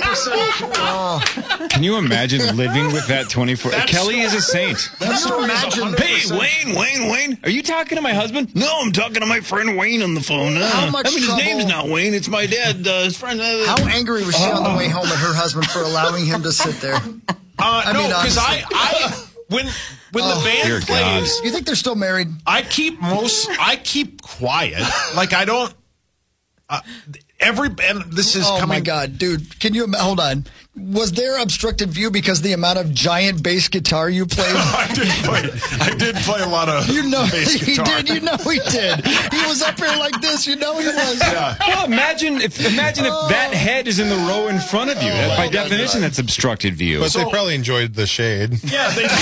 you? Can you imagine living with that twenty-four? Kelly is a saint. That story is imagine- one hundred Hey, percent Wayne, Wayne, Wayne. Are you talking to my husband? No, I'm talking to my friend Wayne on the phone. Uh, How much I mean, his trouble- name's not Wayne. It's my dad. Uh, his friend. Uh, How angry was she on the way home at her husband for allowing him to sit there? Uh, no, mean, because I, honestly. I, when when the band Dear plays, You think they're still married? I keep most, I keep quiet. Like I don't. Uh, every and this is Oh coming. my God, dude! Can you hold on? Was there obstructed view because of the amount of giant bass guitar you played? I did play. I did play a lot of. You know bass he guitar. did. You know he did. He was up here like this. You know he was. Yeah. Well, imagine if imagine if that head is in the row in front of you. That, by my definition, God. that's obstructed view. But So- they probably enjoyed the shade. Yeah, they,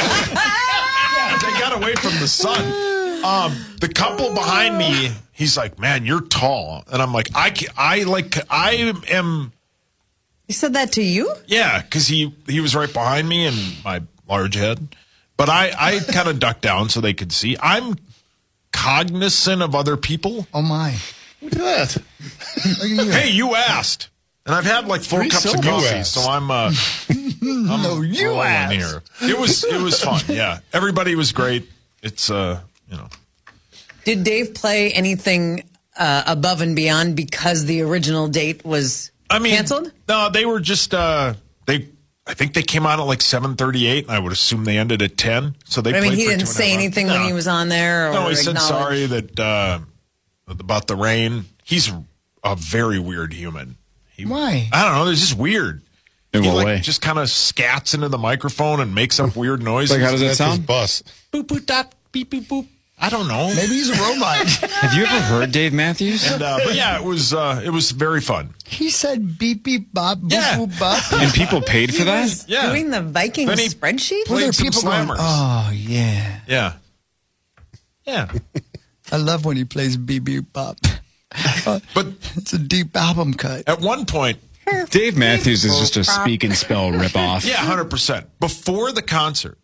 yeah, they got away from the sun. Um, the couple behind me, he's like, "Man, you're tall," and I'm like, "I, ca- I like, I am." He said that to you? Yeah, because he he was right behind me and my large head, but I I kind of ducked down so they could see. I'm cognizant of other people. Oh my! Look at that. Look at you. Hey, you asked, and I've had like four Three cups of syllables. coffee, You asked. so I'm uh, I'm No, you rolling asked. here. It was it was fun. Yeah, everybody was great. It's uh, you know. Did Dave play anything uh, above and beyond because the original date was I mean, canceled? No, they were just uh, they. I think they came out at like seven thirty-eight, and I would assume they ended at ten. So they. I mean, played he for didn't two and a say half hours. anything when No. he was on there. Or No, he said acknowledge- sorry that uh, about the rain. He's a very weird human. He, Why? I don't know. They're just weird. In he what like way? just kind of scats into the microphone and makes up weird noises. Like, how does that That's his sound? bus. Boop boop dot beep beep boop. I don't know. Maybe he's a robot. Have you ever heard Dave Matthews? And, uh, but yeah, it was uh, it was very fun. He said beep beep bop boop Yeah. boop bop. And people paid for He that? was Yeah. doing the Viking Then he spreadsheet? Were there played some people going? slammers. Oh yeah, Yeah, yeah. I love when he plays beep beep bop. Uh, But it's a deep album cut. at one point, Dave Matthews is just a speak and spell ripoff. yeah, one hundred percent. Before the concert,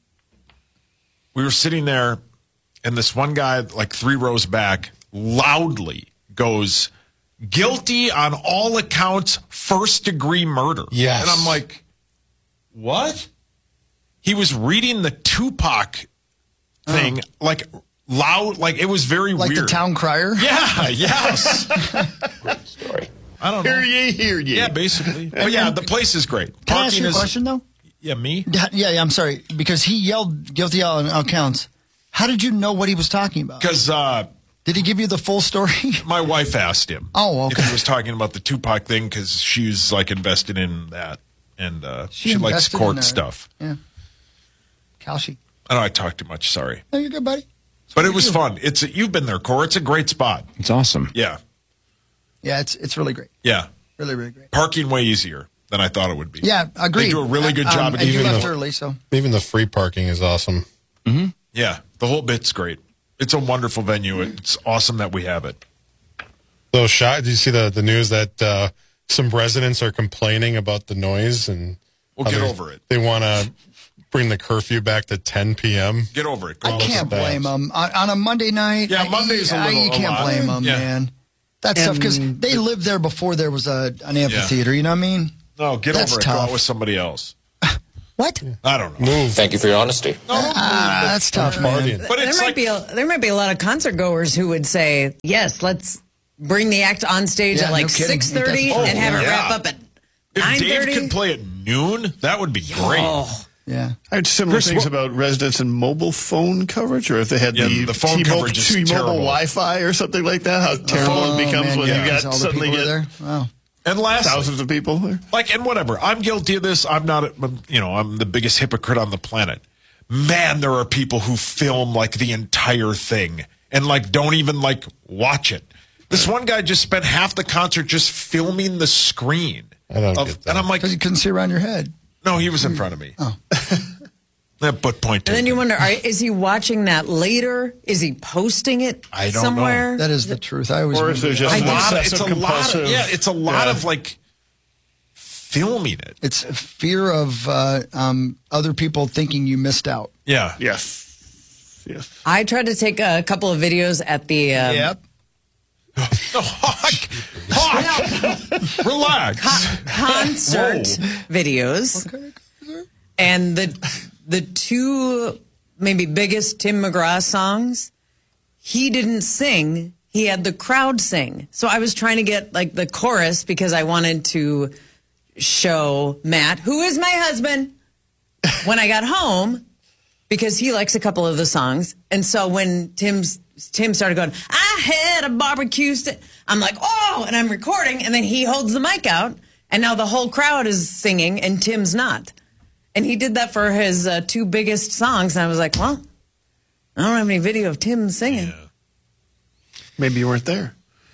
we were sitting there, and this one guy, like three rows back, loudly goes, "Guilty on all accounts, first degree murder." Yes. And I'm like, what? He was reading the Tupac thing, like loud, like it was very Like weird. the town crier. Yeah, yes. I don't know. Hear ye, hear ye. Yeah, basically. But yeah, the place is great. Can I ask you a is, question though? Yeah, me? Yeah, yeah, yeah, I'm sorry because he yelled guilty on all counts. How did you know what he was talking about? Because uh, Did he give you the full story? my wife asked him. Oh, okay. If he was talking about the Tupac thing because she's like invested in that. And uh, she, likes invested in court that. stuff. Yeah. Kalshi. I know I talk too much. Sorry. No, you're good, buddy. But it was fun. It's You've been there, Cor. It's a great spot. It's awesome. Yeah. Yeah, it's it's really great. Yeah. Really, really great. Parking way easier than I thought it would be. Yeah, agreed. They do a really good Um, job. and at you keeping left the- early, so Even the free parking is awesome. Yeah. The whole bit's great. It's a wonderful venue. It's awesome that we have it. So, shot. Did you see the, the news that uh, some residents are complaining about the noise and Well, get over it. They want to bring the curfew back to ten p.m. Get over it. Go I can't blame them. On, on a Monday night, Yeah, I- Monday's a I- little- You a can't lot. blame them, Yeah. man. That's tough because And- they lived there before there was a an amphitheater. You know what I mean? No, get That's over it. Go tough. out with somebody else. What? I don't know. Move. Thank you for your honesty. Ah, that's tough, man. But there it's might like, be a, there might be a lot of concert goers who would say, "Yes, let's bring the act on stage Yeah, at like no kidding. six thirty Ain't that- and have it yeah. wrap up at if nine Dave thirty." could play at noon, that would be great. Oh, Yeah. I heard similar Chris, things what- about residents and mobile phone coverage, or if they had Yeah, the, the phone T-Mobile, coverage is T-Mobile terrible. Wi-Fi or something like that. How terrible Oh, it becomes man, when yeah, you got 'cause all the suddenly people get are there. Wow. And lastly, thousands of people there. like, and whatever. I'm guilty of this. I'm not, you know, I'm the biggest hypocrite on the planet. Man, there are people who film like the entire thing and like don't even like watch it. This one guy just spent half the concert just filming the screen. I don't of- get that. And I'm like, Because you couldn't see around your head. no, he was in front of me. Oh. That but point and then taken. you wonder: are, is he watching that later? Is he posting it I don't know. somewhere? That is the truth. I always Or is wonder there that. just a an lot of, obsessive it's a lot of, compulsive- yeah, it's a lot Yeah. of like filming it. It's fear of uh, um, other people thinking you missed out. Yeah. Yes. Yes. I tried to take a couple of videos at the um, Yep. No, Hawk, Hawk, relax. con- concert videos, and the the two maybe biggest Tim McGraw songs, he didn't sing. He had the crowd sing. So I was trying to get like the chorus because I wanted to show Matt, who is my husband, when I got home, because he likes a couple of the songs. And so when Tim's Tim started going, I had a barbecue st-, I'm like, oh, and I'm recording, and then he holds the mic out, and now the whole crowd is singing, and Tim's not. And he did that for his uh, two biggest songs, and I was like, well, I don't have any video of Tim singing. Maybe you weren't there.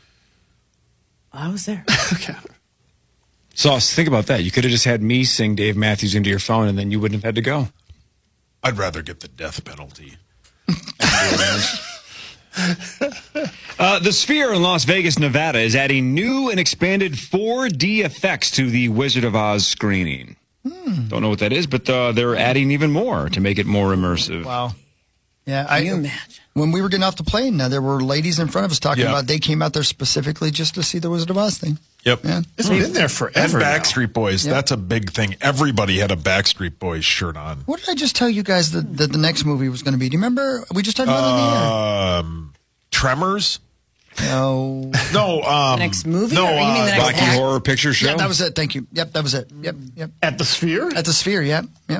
I was there. Okay. Sauce, think about that. You could have just had me sing Dave Matthews into your phone, and then you wouldn't have had to go. I'd rather get the death penalty. Uh, the Sphere in Las Vegas, Nevada is adding new and expanded four D effects to the Wizard of Oz screening. Hmm. Don't know what that is, but uh, they're adding even more to make it more immersive. Wow. Yeah, I, Can you imagine? when we were getting off the plane, uh, there were ladies in front of us talking Yeah. about they came out there specifically just to see the Wizard of Oz thing. Yep. Yeah. It's been there And forever. now. Backstreet Boys, Yep. that's a big thing. Everybody had a Backstreet Boys shirt on. What did I just tell you guys that, that the next movie was going to be? Do you remember? We just talked about it in the air. Um, Tremors? No. No. Um, The next movie? No, Or you mean the uh, next Rocky act? Horror Picture Show? Yeah, that was it. Thank you. Yep, that was it. Yep, yep. At the Sphere? At the Sphere, yep, yep.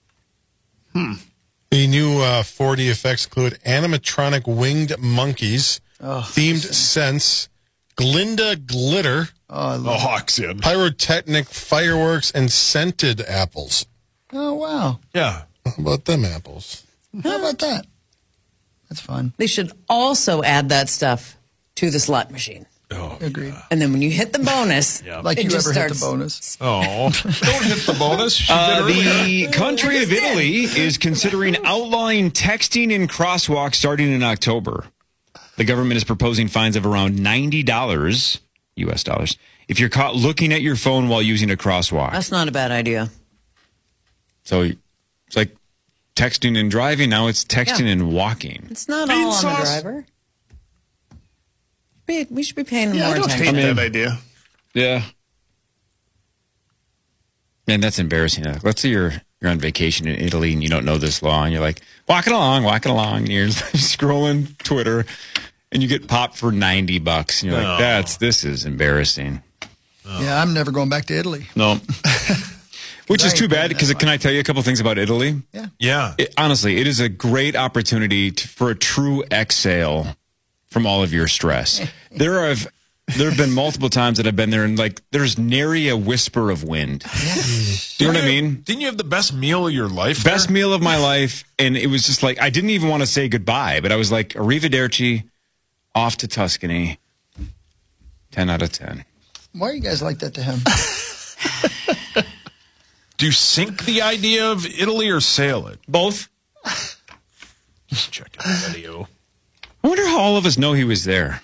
The new uh, four D effects include animatronic winged monkeys, themed scents, Glinda glitter, Oh, I the love Hawks in. pyrotechnic fireworks, and scented apples. Oh, wow. Yeah. How about them apples? How about that? That's fun. They should also add that stuff to the slot machine. Oh, Agreed. And then when you hit the bonus, Yeah. Like it you just ever hit starts. the bonus. oh. Don't hit the bonus. She Uh, did earlier. the country of Italy is considering outlawing texting in crosswalks starting in October. The government is proposing fines of around ninety dollars, U S dollars, if you're caught looking at your phone while using a crosswalk. That's not a bad idea. So it's like texting and driving. Now it's texting Yeah. and walking. It's not Bean all on the sauce. driver. We, we should be paying them Yeah, more I don't attention. hate I mean- that idea. Yeah. Man, that's embarrassing. Uh, Let's say you're you're on vacation in Italy and you don't know this law, and you're like walking along, walking along, and you're scrolling Twitter, and you get popped for ninety bucks, and you're No. like, "That's this is embarrassing." Yeah, I'm never going back to Italy. No. Which is I too ain't bad paying because that can I tell you a couple things about Italy? Yeah. Yeah. It, honestly, it is a great opportunity to, for a true exhale from all of your stress. There have there have been multiple times that I've been there and like there's nary a whisper of wind. Do you know what I mean? Didn't you have the best meal of your life? Best there? meal of my life, and it was just like I didn't even want to say goodbye, but I was like, arrivederci, off to Tuscany. Ten out of ten. Why are you guys like that to him? Do you sink the idea of Italy or sail it? Both. Just checking the video. I wonder how all of us know he was there.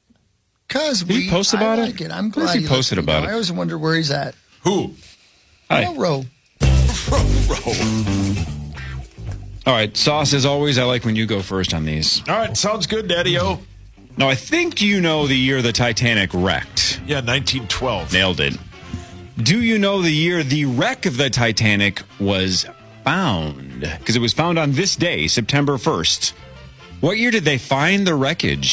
Because Did he we post about I it? like it. I'm What if glad he you posted let me about know. it? I always wonder where he's at. Who? Hi. Row, row. All right, Sauce, as always, I like when you go first on these. All right, sounds good, Daddy-O. Now, I think you know the year the Titanic wrecked. Yeah, nineteen twelve. Nailed it. Do you know the year the wreck of the Titanic was found? Because it was found on this day, September first. What year did they find the wreckage?